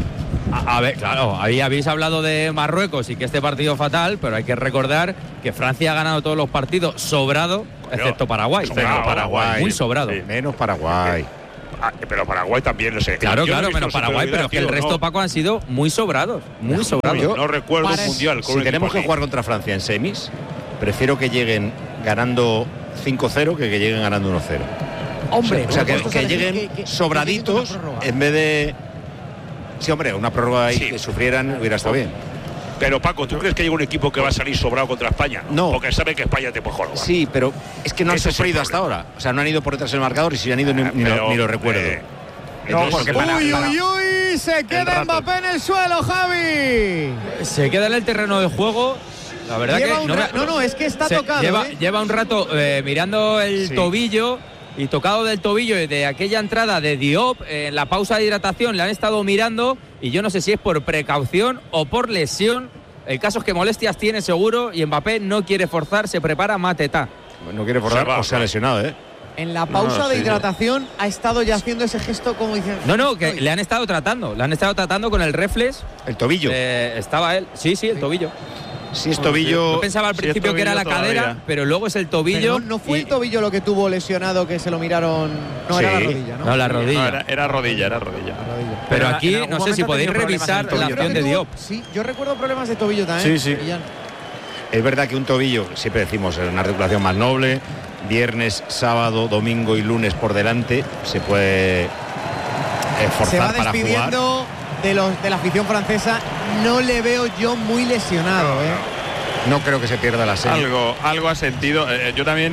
A ver, claro, ahí habéis hablado de Marruecos y que este partido fatal, pero hay que recordar que Francia ha ganado todos los partidos sobrado, excepto Paraguay. Paraguay. Muy sobrado. Sí. Menos Paraguay. Pero Paraguay también, no sé. Claro, menos Paraguay, pero es que el resto, Paco, han sido muy sobrados. Muy sobrados. Yo no recuerdo un mundial. Si tenemos que jugar contra Francia en semis, prefiero que lleguen ganando 5-0 que lleguen ganando 1-0. Hombre, o sea, que lleguen sobraditos en vez de... Sí, hombre, una prórroga ahí que sufrieran hubiera estado bien. Pero Paco, ¿tú crees que hay un equipo que va a salir sobrado contra España? No. Porque sabe que España te puede jugar. Sí, pero es que no han sufrido hasta ahora. O sea, no han ido por detrás del marcador y si han ido ni lo recuerdo. No, porque uy, se queda Mbappé en el suelo, Javi. Se queda en el terreno de juego. La verdad que es que está tocado. Lleva un rato mirando el tobillo y tocado del tobillo de aquella entrada de Diop en la pausa de hidratación. Le han estado mirando y yo no sé si es por precaución o por lesión. El caso es que molestias tiene seguro y Mbappé no quiere forzar, se prepara Mateta. No quiere forzar o se ha lesionado, ¿eh? En la pausa de hidratación ha estado ya haciendo ese gesto como diciendo... No, que le han estado tratando con el reflex. ¿El tobillo? Estaba él, sí, el tobillo. Si es tobillo... Yo pensaba al principio que era la cadera, pero luego es el tobillo. Pero no fue el tobillo lo que tuvo lesionado, que se lo miraron... No, era la rodilla, ¿no? No, la rodilla. No, era rodilla. Pero aquí no sé si podéis revisar la acción de Diop. Sí, yo recuerdo problemas de tobillo también. Sí. Es verdad que un tobillo, siempre decimos, es una articulación más noble. Viernes, sábado, domingo y lunes por delante se puede forzar para jugar. Se va despidiendo de la afición francesa. No le veo yo muy lesionado. No creo que se pierda la serie. Algo ha sentido. Yo también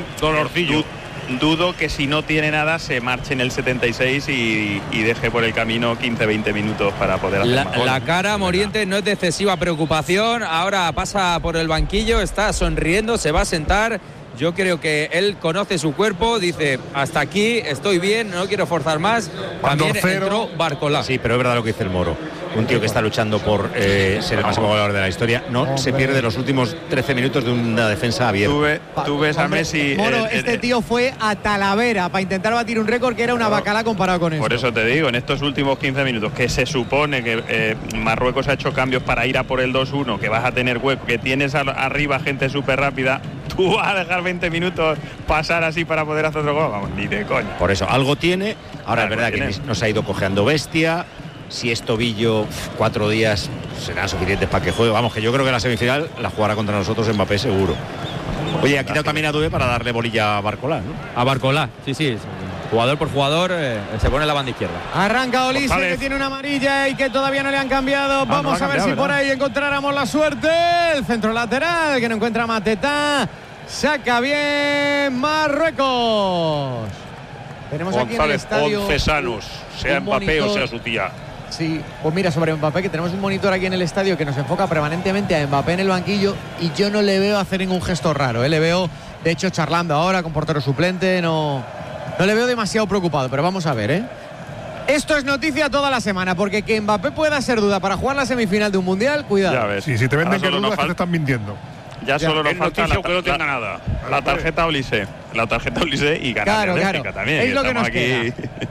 dudo que si no tiene nada se marche en el 76 y deje por el camino 15-20 minutos para poder hacer la cara Morientes no es de excesiva preocupación. Ahora pasa por el banquillo, está sonriendo, se va a sentar. Yo creo que él conoce su cuerpo, dice, hasta aquí estoy bien, no quiero forzar más. También entró Barcolá. Sí, pero es verdad lo que dice el Moro. Un tío que está luchando por ser el máximo goleador de la historia. No se pierde los últimos 13 minutos de una defensa abierta. Tú ves a Messi... Moro, este tío fue a Talavera para intentar batir un récord que era una bacala comparado con eso. Por eso te digo, en estos últimos 15 minutos, que se supone que Marruecos ha hecho cambios para ir a por el 2-1, que vas a tener hueco, que tienes arriba gente súper rápida, tú vas a dejar 20 minutos pasar así para poder hacer otro gol. Vamos, ni de coña. Por eso, algo tiene. Ahora es verdad que nos ha ido cojeando bestia. Si es tobillo, 4 días serán suficientes para que juegue. Vamos, que yo creo que la semifinal la jugará contra nosotros Mbappé seguro. Oye, ha quitado también a Dube para darle bolilla a Barcolá, ¿no? A Barcolá, sí. Jugador por jugador se pone en la banda izquierda. Arranca Olise, que tiene una amarilla y que todavía no le han cambiado. Vamos a ver si por ahí encontráramos la suerte. El centro lateral que no encuentra Mateta. Saca bien Marruecos. Tenemos González, aquí en el estadio 11 sanos, sea Mbappé o sea su tía. Sí, pues mira, sobre Mbappé, que tenemos un monitor aquí en el estadio que nos enfoca permanentemente a Mbappé en el banquillo y yo no le veo hacer ningún gesto raro. Le veo, de hecho, charlando ahora con portero suplente. No le veo demasiado preocupado, pero vamos a ver, Esto es noticia toda la semana, porque que Mbappé pueda ser duda para jugar la semifinal de un mundial, cuidado. Ya ves. Sí, si te venden que dudas, que te están mintiendo. Ya solo nos falta que no tenga nada. La tarjeta Olise. La tarjeta Olise y ganar claro. también. Es lo que nos queda.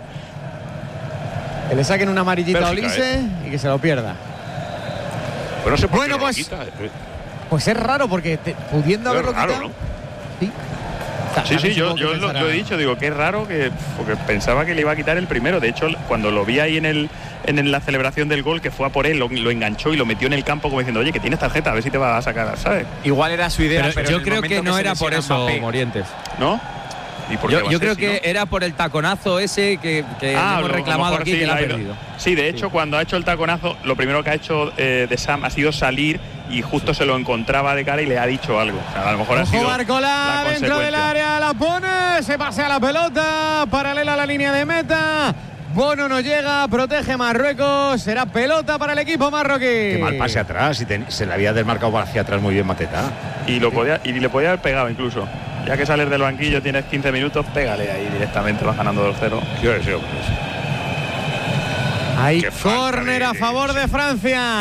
Que le saquen una amarillita a Olise y que se lo pierda. Pero no sé por bueno, qué pues, pues es raro porque pudiendo haberlo quitado. ¿no? Sí, yo lo he dicho, digo que es raro porque pensaba que le iba a quitar el primero. De hecho, cuando lo vi ahí en la celebración del gol, que fue a por él, lo enganchó y lo metió en el campo como diciendo, oye, que tienes tarjeta, a ver si te va a sacar, ¿sabes? Igual era su idea, pero yo creo que no era por eso, Morientes. ¿No? Yo creo que era por el taconazo ese que hemos reclamado aquí, que la ha perdido. Sí, de hecho, cuando ha hecho el taconazo, lo primero que ha hecho de Sam ha sido salir y justo se lo encontraba de cara y le ha dicho algo. O sea, a lo mejor ha sido Barcolá dentro del área, la pone, se pasea la pelota, paralela a la línea de meta. Bono no llega, protege Marruecos, será pelota para el equipo marroquí. Qué mal pase atrás, se le había desmarcado hacia atrás muy bien Mateta. Y le podía haber pegado incluso. Ya que sales del banquillo, tienes 15 minutos, pégale ahí directamente, vas ganando 2-0. Hay córner a favor de Francia.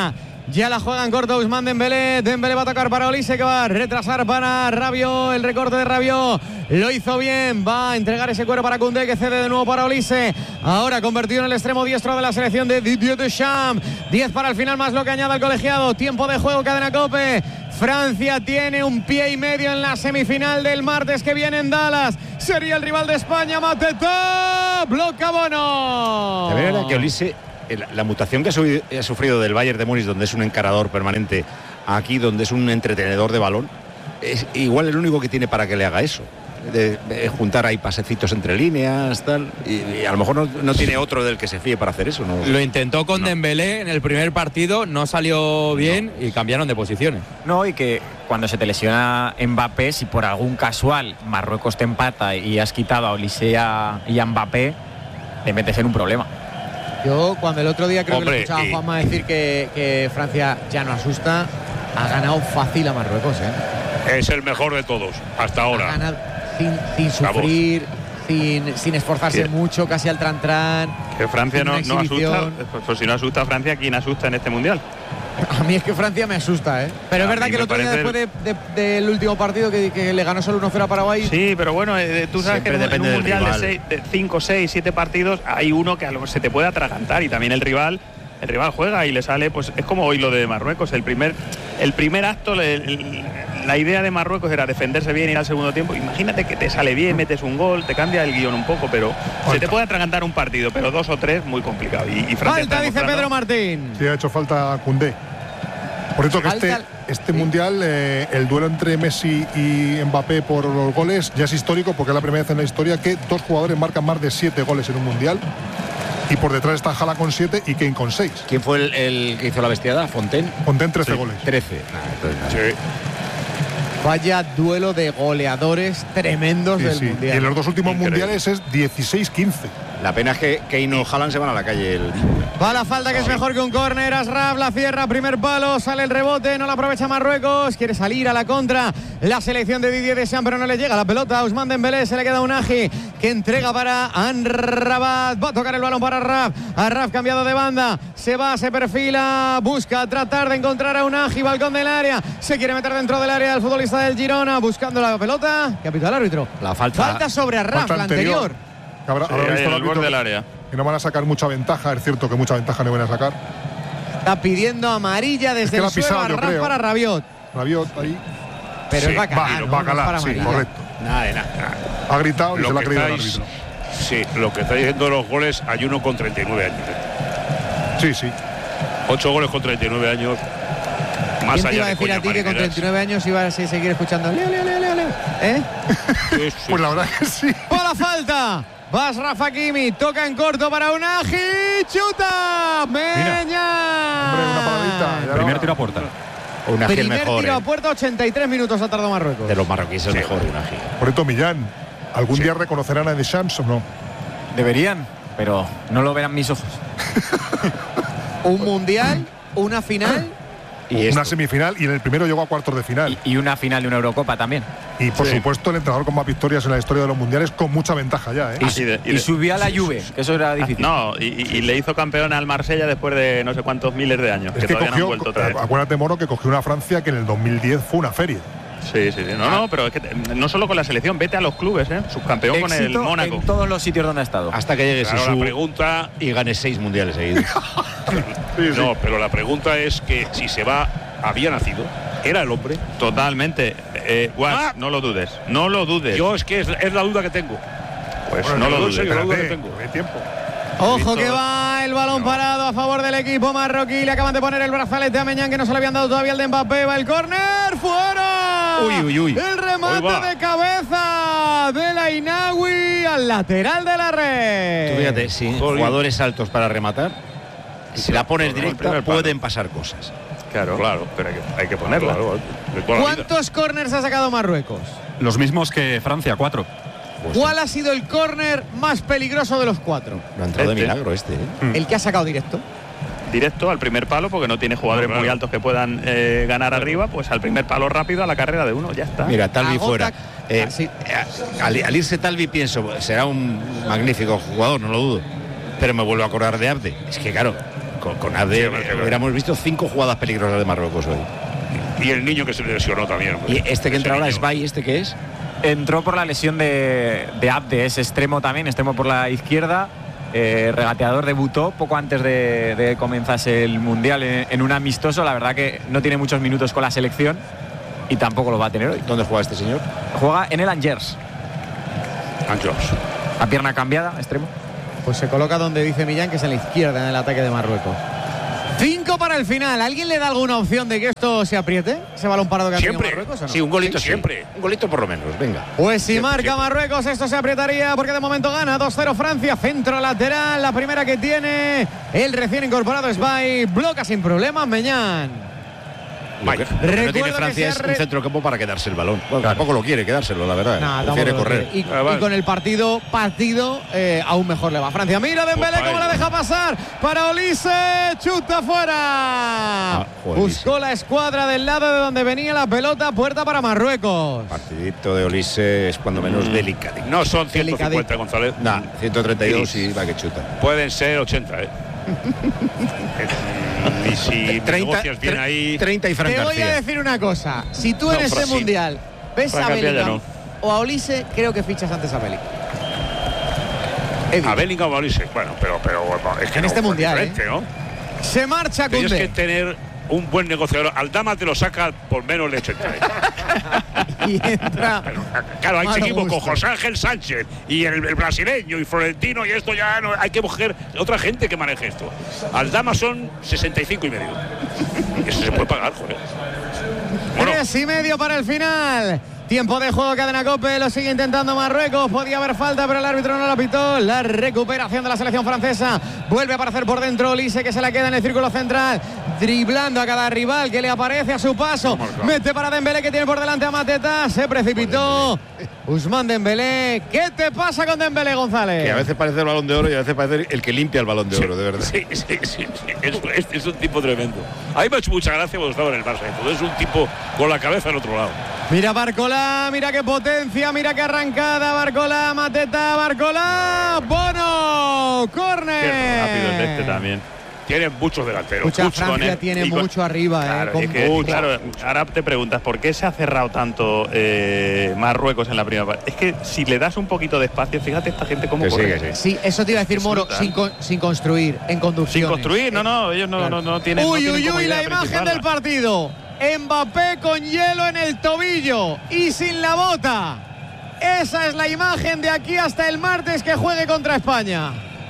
Ya la juega en corto Ousmane Dembélé. Dembélé va a tocar para Olise, que va a retrasar para Rabiot. El recorte de Rabiot lo hizo bien. Va a entregar ese cuero para Koundé, que cede de nuevo para Olise. Ahora convertido en el extremo diestro de la selección de Didier Deschamps. 10 para el final, más lo que añade el colegiado. Tiempo de juego, cadena COPE. Francia tiene un pie y medio en la semifinal del martes que viene en Dallas. Sería el rival de España. Mateta, bloca Bono. La verdad es que Olise, la mutación que ha sufrido del Bayern de Múnich, donde es un encarador permanente, aquí donde es un entretenedor de balón, es igual el único que tiene para que le haga eso. De juntar ahí pasecitos entre líneas, tal, y a lo mejor no tiene otro del que se fíe para hacer eso, ¿no? Lo intentó con Dembélé en el primer partido, no salió bien y cambiaron de posiciones. No, y que cuando se te lesiona Mbappé, si por algún casual Marruecos te empata y has quitado a Olise y a Mbappé, te metes en un problema. Yo cuando el otro día creo que le escuchaba a Juanma decir que Francia ya no asusta, ha ganado fácil a Marruecos, ¿eh? Es el mejor de todos, hasta ahora. Ha ganado sin sufrir, sin esforzarse mucho, casi al tran-tran. Que Francia no asusta, pues si no asusta a Francia, ¿quién asusta en este mundial? A mí es que Francia me asusta, ¿eh? Pero es verdad que el otro día, después del último partido que le ganó solo 1-0 a Paraguay. Sí, pero bueno, tú sabes que en un mundial de 5, 6, 7 partidos hay uno que a lo mejor se te puede atragantar, y también el rival juega y le sale, pues es como hoy lo de Marruecos. El primer acto, la idea de Marruecos era defenderse bien, ir al segundo tiempo. Imagínate que te sale bien, metes un gol, te cambia el guión un poco, pero se te puede atragantar un partido, pero 2 o 3 muy complicado. Y Francia falta, dice Pedro Martín. Sí, ha hecho falta Koundé. Por cierto, que este mundial, el duelo entre Messi y Mbappé por los goles ya es histórico, porque es la primera vez en la historia que 2 jugadores marcan más de 7 goles en un mundial. Y por detrás está Haaland con 7 y Kane con 6. ¿Quién fue el que hizo la bestiada? ¿Fontaine? Fontaine, 13 goles. 13. Sí. Vaya duelo de goleadores tremendos del mundial. Y en los 2 últimos mundiales es 16-15. La pena es que Kane o Haaland se van a la calle. Va la falta, que es mejor que un córner. Asraf la cierra, primer palo, sale el rebote, no la aprovecha Marruecos, quiere salir a la contra la selección de Didier Deschamps, pero no le llega la pelota a Ousmane Dembélé. Se le queda Unagi, que entrega para Amrabat, va a tocar el balón para Arraf cambiado de banda, se va, se perfila, busca tratar de encontrar a Unagi, balcón del área, se quiere meter dentro del área el futbolista del Girona, buscando la pelota. ¿Qué ha pitado el árbitro? La falta sobre Arraf, la anterior. Habrá visto el borde del área. Que no van a sacar mucha ventaja, es cierto que mucha ventaja no van a sacar. Está pidiendo amarilla desde el suelo a Arraf para Rabiot. Rabiot ahí. Pero es bacalá, bacalá, sí, correcto. Nada. Ha gritado y se lo ha creído el árbitro. Sí, lo que está diciendo de los goles, hay uno con 39 años. Sí. 8 goles con 39 años. Más ¿quién te iba a decir a ti que con 39 años iba a seguir escuchando Leo? ¿Eh? Sí. Pues la verdad que sí. ¡Por la falta! Vas Rafa Hakimi, toca en corto para Unagi, chuta, Meña. Hombre, una paradita. Primer tiro a puerta. Unagi primer mejor, tiro a puerta, 83 minutos ha tardado Marruecos. De los marroquíes el mejor Unagi. Por esto, Millán, ¿algún día reconocerán a Deschamps o no? Deberían, pero no lo verán mis ojos. Un mundial, una final. Y una semifinal, y en el primero llegó a cuartos de final. Y una final de una Eurocopa también. Y por supuesto el entrenador con más victorias en la historia de los mundiales, con mucha ventaja ya, ¿eh? Y subió a la Juve, que eso era difícil. No, y le hizo campeón al Marsella después de no sé cuántos miles de años. Es que todavía cogió, no han vuelto otra vez. Acuérdate, Moro, que cogió una Francia que en el 2010 fue una feria. Sí. No, pero es que no solo con la selección, vete a los clubes, subcampeón con el Mónaco. En todos los sitios donde ha estado. Hasta que llegue la pregunta y gane 6 mundiales seguidos. No, pero la pregunta es que si se va, había nacido, era el hombre. Totalmente. No lo dudes. Yo es que es la duda que tengo. Pues no lo dudes. La duda que tengo. Hay tiempo. Ojo que va el balón parado a favor del equipo marroquí. Le acaban de poner el brazalete a Meñán, que no se le habían dado todavía el de Mbappé. Va el córner, fuera. Uy. El remate de cabeza de la Inawi al lateral de la red. Tú fíjate, sin jugadores altos para rematar, si la pones directa pueden pasar cosas. Claro, pero hay que ponerla. ¿Cuántos córners ha sacado Marruecos? Los mismos que Francia, 4. ¿Cuál ha sido el córner más peligroso de los 4? No ha entrado de milagro El que ha sacado directo. Directo al primer palo, porque no tiene jugadores muy altos que puedan ganar arriba, pues al primer palo rápido a la carrera de uno, ya está. Mira, Talvi fuera. Al irse Talvi pienso, será un magnífico jugador, no lo dudo, pero me vuelvo a acordar de Abde. Es que claro, con Abde hubiéramos visto 5 jugadas peligrosas de Marruecos hoy. Y el niño que se lesionó también. ¿Y este que entra ahora es Bay? ¿Este qué es? Entró por la lesión de Abde, es extremo también, extremo por la izquierda. Regateador, debutó poco antes de comenzarse el Mundial en un amistoso. La verdad que no tiene muchos minutos con la selección y tampoco lo va a tener hoy. ¿Dónde juega este señor? Juega en el Angers. La pierna cambiada, extremo. Pues se coloca donde dice Millán, que es en la izquierda en el ataque de Marruecos. 5 para el final. ¿Alguien le da alguna opción de que esto se apriete? ¿Ese balón parado que ha tenido Marruecos o no? Sí, un golito siempre. Un golito por lo menos, venga. Pues si marca Marruecos, esto se aprietaría porque de momento gana 2-0 Francia. Centro lateral, la primera que tiene el recién incorporado es Bay. Bloca sin problemas Meñán. Lo que no tiene Francia es un centrocampo para quedarse el balón. Bueno, tampoco lo quiere quedárselo, la verdad. Nah, prefiere correr. Y con el partido aún mejor le va a Francia. Mira Dembélé cómo la deja pasar para Olise. Chuta fuera. Buscó la escuadra del lado de donde venía la pelota. Puerta para Marruecos. Partidito de Olise es cuando menos delicado. No son 150, González. No, 132 y va que chuta. Pueden ser 80, y si 30, negocias bien ahí 30 y Fran Te voy García. a decir una cosa. Si tú en este mundial ves a Bellingham o a Olise, creo que fichas antes a Bellingham. A Bellingham o a Olise. Bueno, pero es que en este mundial, ¿no? Se marcha Koundé. Tienes que tener un buen negociador. Aldama te lo saca por menos de 80. Y entra. Claro, ahí Malo seguimos gusto. con José Ángel Sánchez y el brasileño y Florentino, y esto ya no, hay que buscar otra gente que maneje esto. Aldama son 65 y medio. Eso se puede pagar, joder. 3,5 para el final. Tiempo de juego, cadena COPE, lo sigue intentando Marruecos. Podía haber falta, pero el árbitro no la pitó. La recuperación de la selección francesa. Vuelve a aparecer por dentro Olise, que se la queda en el círculo central, driblando a cada rival que le aparece a su paso. Mete para Dembélé, que tiene por delante a Mateta. Se precipitó Ousmane Dembélé. ¿Qué te pasa con Dembélé, González? Que a veces parece el Balón de Oro y a veces parece el que limpia el Balón de Oro, de verdad. Sí. Es un tipo tremendo. A mí me ha hecho mucha gracia cuando estaba en el Barça. Entonces es un tipo con la cabeza al otro lado. Mira Barcola, mira qué potencia, mira qué arrancada. Barcola, Mateta, Barcola. Bono, córner. Qué rápido es este también. Tienen muchos delanteros. Escucha, Francia tiene mucho arriba. Claro, claro, ahora te preguntas ¿por qué se ha cerrado tanto Marruecos en la primera parte? Es que si le das un poquito de espacio, fíjate esta gente cómo corre. Sí, eso te iba a decir, Moro, sin construir, en conducción. Sin construir, ellos no tienen. Uy, la imagen del partido. Mbappé con hielo en el tobillo y sin la bota. Esa es la imagen de aquí hasta el martes que juegue contra España.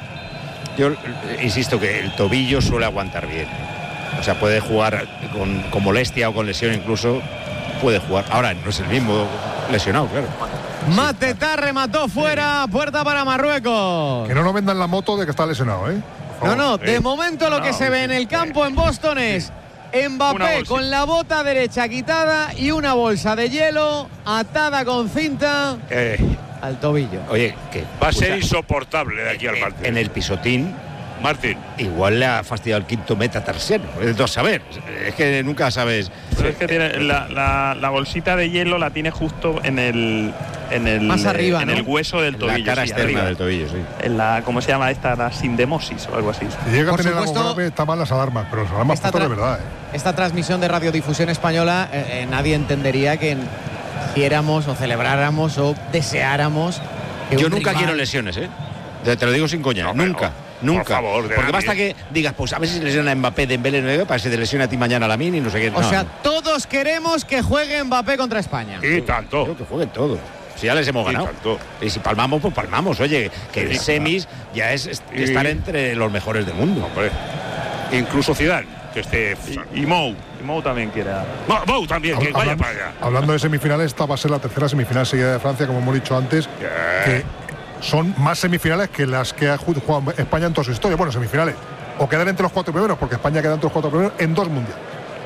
Yo insisto que el tobillo suele aguantar bien. O sea, puede jugar con molestia o con lesión incluso. Puede jugar. Ahora no es el mismo lesionado, claro. Mateta remató fuera, puerta para Marruecos. Que no nos vendan la moto de que está lesionado, ¿eh? No, de momento lo que se ve en el campo en Boston es Mbappé con la bota derecha quitada y una bolsa de hielo atada con cinta al tobillo. Oye, que va a ser insoportable de aquí al martes. En el pisotín, Martín, igual le ha fastidiado el quinto metatarsiano. Es de saber. Es que nunca sabes. Pero es que tiene la bolsita de hielo la tiene justo en el más arriba, en el hueso del tobillo. La cara externa arriba. del tobillo, sí. En la, ¿cómo se llama esta? La sindemosis o algo así. Si llega a tener algo grave, está mal las alarmas, pero las alarmas puestas de verdad. Esta transmisión de radiodifusión española, nadie entendería que hiciéramos o celebráramos o deseáramos. Yo nunca quiero lesiones, ¿eh? Te lo digo sin coña. Nunca. Por favor, porque basta que digas, pues a ver si se lesiona a Mbappé, Dembélé, para que se te lesione a ti mañana a Lamine y no sé qué. O sea, todos queremos que juegue Mbappé contra España. Y tanto. Creo que jueguen todos. Si ya les hemos ganado. Y si palmamos, pues palmamos. Oye, que el semis ya es estar entre los mejores del mundo. Hombre. Incluso Zidane, que esté. Y Mou también quiere. Mou también, que vaya para allá. Hablando de semifinales, esta va a ser la tercera semifinal seguida de Francia, como hemos dicho antes. Que son más semifinales que las que ha jugado España en toda su historia. Bueno, semifinales. O quedar entre los 4 primeros, porque España queda entre los 4 primeros en 2 mundiales.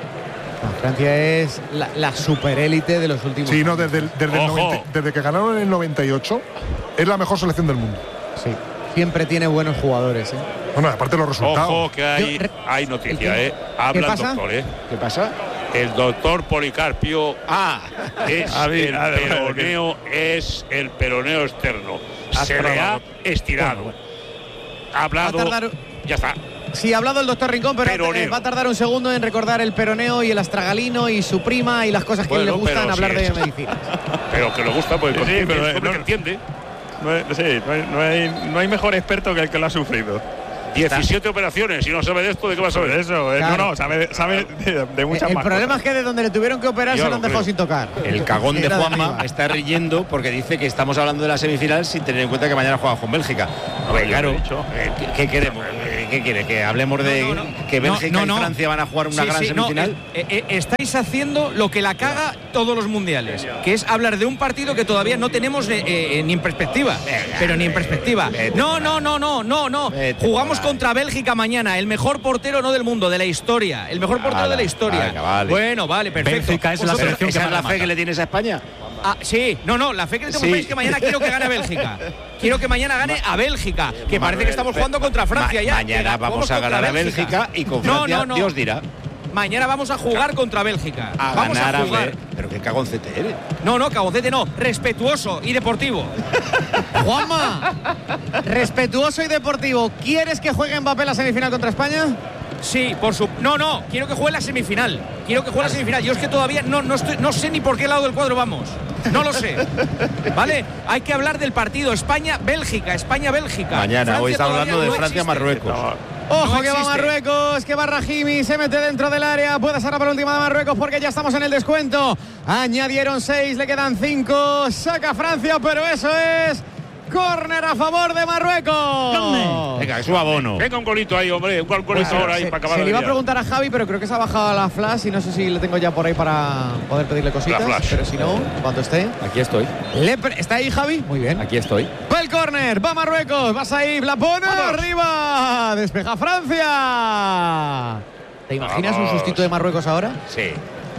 Francia es la superélite de los últimos años. Sí, no, desde que ganaron en el 98, es la mejor selección del mundo. Sí, siempre tiene buenos jugadores. Bueno, aparte de los resultados. Ojo, que hay noticia, Habla el doctor, ¿Qué pasa? El doctor Policarpio es el peroneo externo. Se le ha estirado. Ha hablado. Ya está. Sí, ha hablado el doctor Rincón, pero Peroneo. va a tardar un segundo en recordar el peroneo y el astragalino y su prima y las cosas que le gustan hablar de medicina. Pero que le gusta, pues Sí, pero el hombre que entiende. No hay mejor experto que el que lo ha sufrido. 17 operaciones y no sabe de esto, ¿de qué va a saber? Eso, Claro. no, sabe de muchas El más problema cosas. es que de donde le tuvieron que operar Yo se lo lo han dejado creo. sin tocar. El cagón de Era Juanma arriba. está riendo porque dice que estamos hablando de la semifinal sin tener en cuenta que mañana juega con Bélgica. Hombre, claro, ¿qué queremos? ¿Qué quiere? ¿Que hablemos de que Bélgica y Francia van a jugar una gran semifinal? Estáis haciendo lo que la caga todos los mundiales, que es hablar de un partido que todavía no tenemos ni en perspectiva. Pero ni en perspectiva. No. Jugamos contra Bélgica mañana, el mejor portero no del mundo, de la historia. El mejor portero de la historia. Venga, vale. Bueno, vale, perfecto. Bélgica es la Vosotros- selección que ¿Esa más es la la fe mata. que le tienes a España? Sí, la fe que le tengo Sí. es que mañana quiero que gane Bélgica. Quiero que mañana gane a Bélgica, que parece que estamos jugando contra Francia ya. Mañana vamos a ganar a Bélgica y con Francia Dios dirá. Mañana vamos a jugar contra Bélgica. A Vamos ganar a jugar. Pero qué cagoncete eres. No, cagoncete no. Respetuoso y deportivo. Juanma, respetuoso y deportivo. ¿Quieres que juegue Mbappé la semifinal contra España? Sí, por su. No. Quiero que juegue la semifinal. Quiero que juegue la semifinal. Yo es que todavía no sé ni por qué lado del cuadro vamos. No lo sé. ¿Vale? Hay que hablar del partido España-Bélgica. España-Bélgica. Mañana, Francia hoy está todavía hablando de no Francia-Marruecos. Ojo No que va existe. Marruecos, que va Rahimi, se mete dentro del área, puede ser la penúltima de Marruecos porque ya estamos en el descuento. Añadieron 6, le quedan 5, saca Francia, pero eso es córner a favor de Marruecos. Venga, que suba Bono. Venga, un golito ahí, hombre. Un golito ahora ahí para acabar Se el le iba a día. preguntar a Javi, pero creo que se ha bajado a la flash y no sé si le tengo ya por ahí para poder pedirle cositas. La flash. Pero si no, cuando esté. Aquí estoy. ¿Está ahí Javi? Muy bien. Aquí estoy. Va el córner, va Marruecos, va Saïd, la pone arriba, despeja Francia. ¿Te imaginas un sustito de Marruecos ahora? Sí.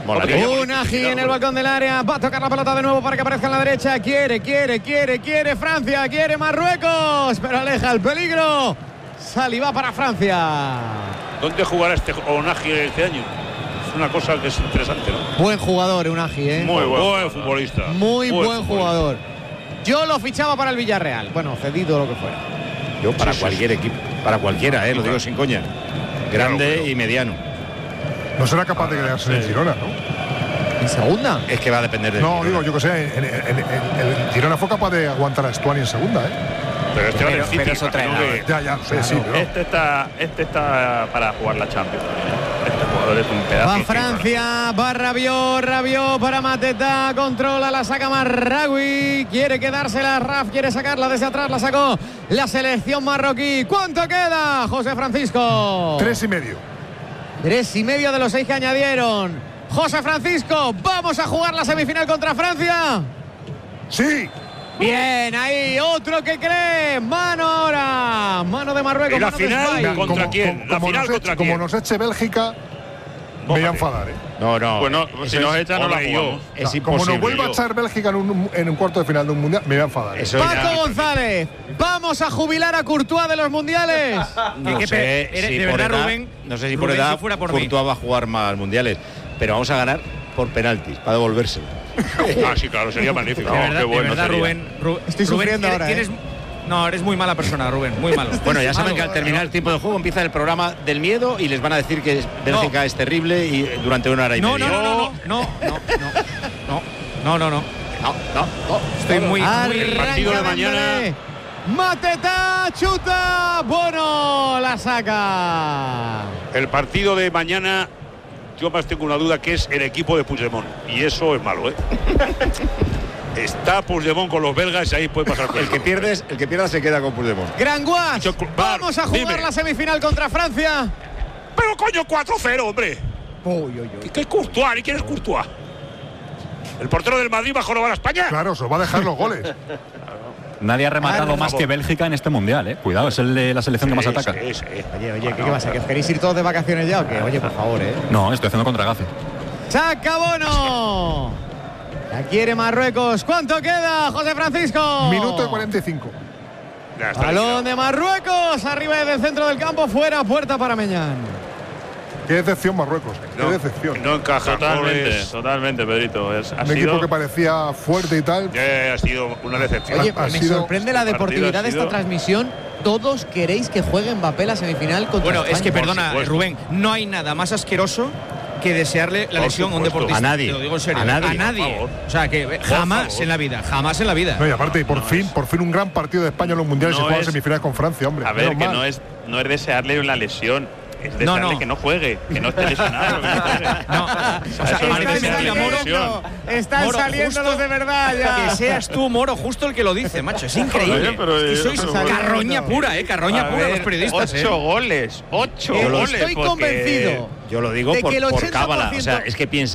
Un Aji en el balcón del área, va a tocar la pelota de nuevo para que aparezca en la derecha. Quiere Francia, quiere Marruecos, pero aleja el peligro. Saliva para Francia. ¿Dónde jugará este Onagi este año? Es una cosa que es interesante, ¿no? Buen jugador, un Aji, ¿eh? Muy buen futbolista. Muy buen jugador. Yo lo fichaba para el Villarreal. Bueno, cedido lo que fuera. Yo para cualquier equipo, para cualquiera, lo digo sin coña. Grande y mediano. No será capaz de quedarse en Girona, ¿no? ¿En segunda? Es que va a depender de. No, digo, yo que sé, el Girona fue capaz de aguantar a Stuani en segunda, ¿eh? Pero este va en el City, pero es otra imagino edad. que- Ya, sí, pero Este está para jugar la Champions. Este jugador es un pedazo. Va Francia, va Rabiot para Mateta, controla, la saca Marraoui, quiere quedársela, Raf quiere sacarla desde atrás, la sacó la selección marroquí. ¿Cuánto queda, José Francisco? 3,5. 3,5 de los 6 que añadieron. José Francisco, ¿vamos a jugar la semifinal contra Francia? Sí. Bien, ahí, otro que cree. Mano ahora. Mano de Marruecos. ¿Y la mano de final España. contra quién? ¿La final contra quién? Como nos eche Bélgica, me voy a enfadar, ¿eh? No. Bueno, si nos echan, no la jugamos. Es Como imposible. nos vuelva a echar Bélgica en un cuarto de final de un mundial, me voy a enfadar. ¿eh? Eso Paco González, ¿vamos a jubilar a Courtois de los mundiales? No sé si de por verdad, edad, Rubén, no sé si Rubén, por edad si fuera por mí. Courtois va a jugar más mundiales, pero vamos a ganar por penaltis, para devolvérselo. Ah, sí, claro, sería magnífico. De No, verdad, qué bueno de verdad, sería. Rubén. Estoy sufriendo Rubén, ahora, tienes- No, eres muy mala persona, Rubén, muy malo. Bueno, ya saben Malo. que al terminar el tiempo de juego empieza el programa del miedo y les van a decir que Bélgica es terrible y durante una hora y media. No. Estoy muy El partido de mañana. Mateta, chuta, Bono la saca. El partido de mañana, yo más tengo una duda, que es el equipo de Puigdemont. Y eso es malo, ¿eh? Está Puigdemont con los belgas y ahí puede pasar El que pierda se queda con Puigdemont. Granguas, vamos a jugar dime. la semifinal contra Francia. Pero coño, 4-0, hombre. ¿Qué es Courtois? ¿Y quién es Courtois? ¿El portero del Madrid va a jorobar a España? Claro, se os va a dejar los goles. Nadie ha rematado por más favor. que Bélgica en este mundial, ¿eh? Cuidado, es el de la selección que más ataca. Oye, ¿qué pasa? ¿Que queréis ir todos de vacaciones ya o qué? Oye, por favor, No, estoy haciendo contragafe. ¡Saca Bono! La quiere Marruecos. ¿Cuánto queda, José Francisco? Minuto y 45. Balón de Marruecos, arriba del centro del campo, fuera, puerta para Meñán. Qué decepción Marruecos, qué decepción. No encaja. Totalmente, Pedrito. Un equipo que parecía fuerte y tal. Ha sido una decepción. Oye, me sorprende la deportividad de esta transmisión. Todos queréis que juegue Mbappé la semifinal contra Bueno, España. es que perdona, Rubén, no hay nada más asqueroso que desearle la lesión a un deportista. A nadie. Te lo digo en serio. A nadie. O sea, que jamás en la vida. No, y aparte, por fin un gran partido de España en los mundiales y se juega semifinales con Francia, hombre. A ver, que no es desearle una lesión. Es desearle que no juegue, que no esté lesionado. Están saliendo los de verdad ya. Que seas tú, Moro, justo el que lo dice, macho. Es increíble. Es que sois carroña pura, carroña pura los periodistas. 8 goles. 8 Yo goles. estoy convencido. Yo lo digo de que el por 80% cábala. O sea, es que piensa.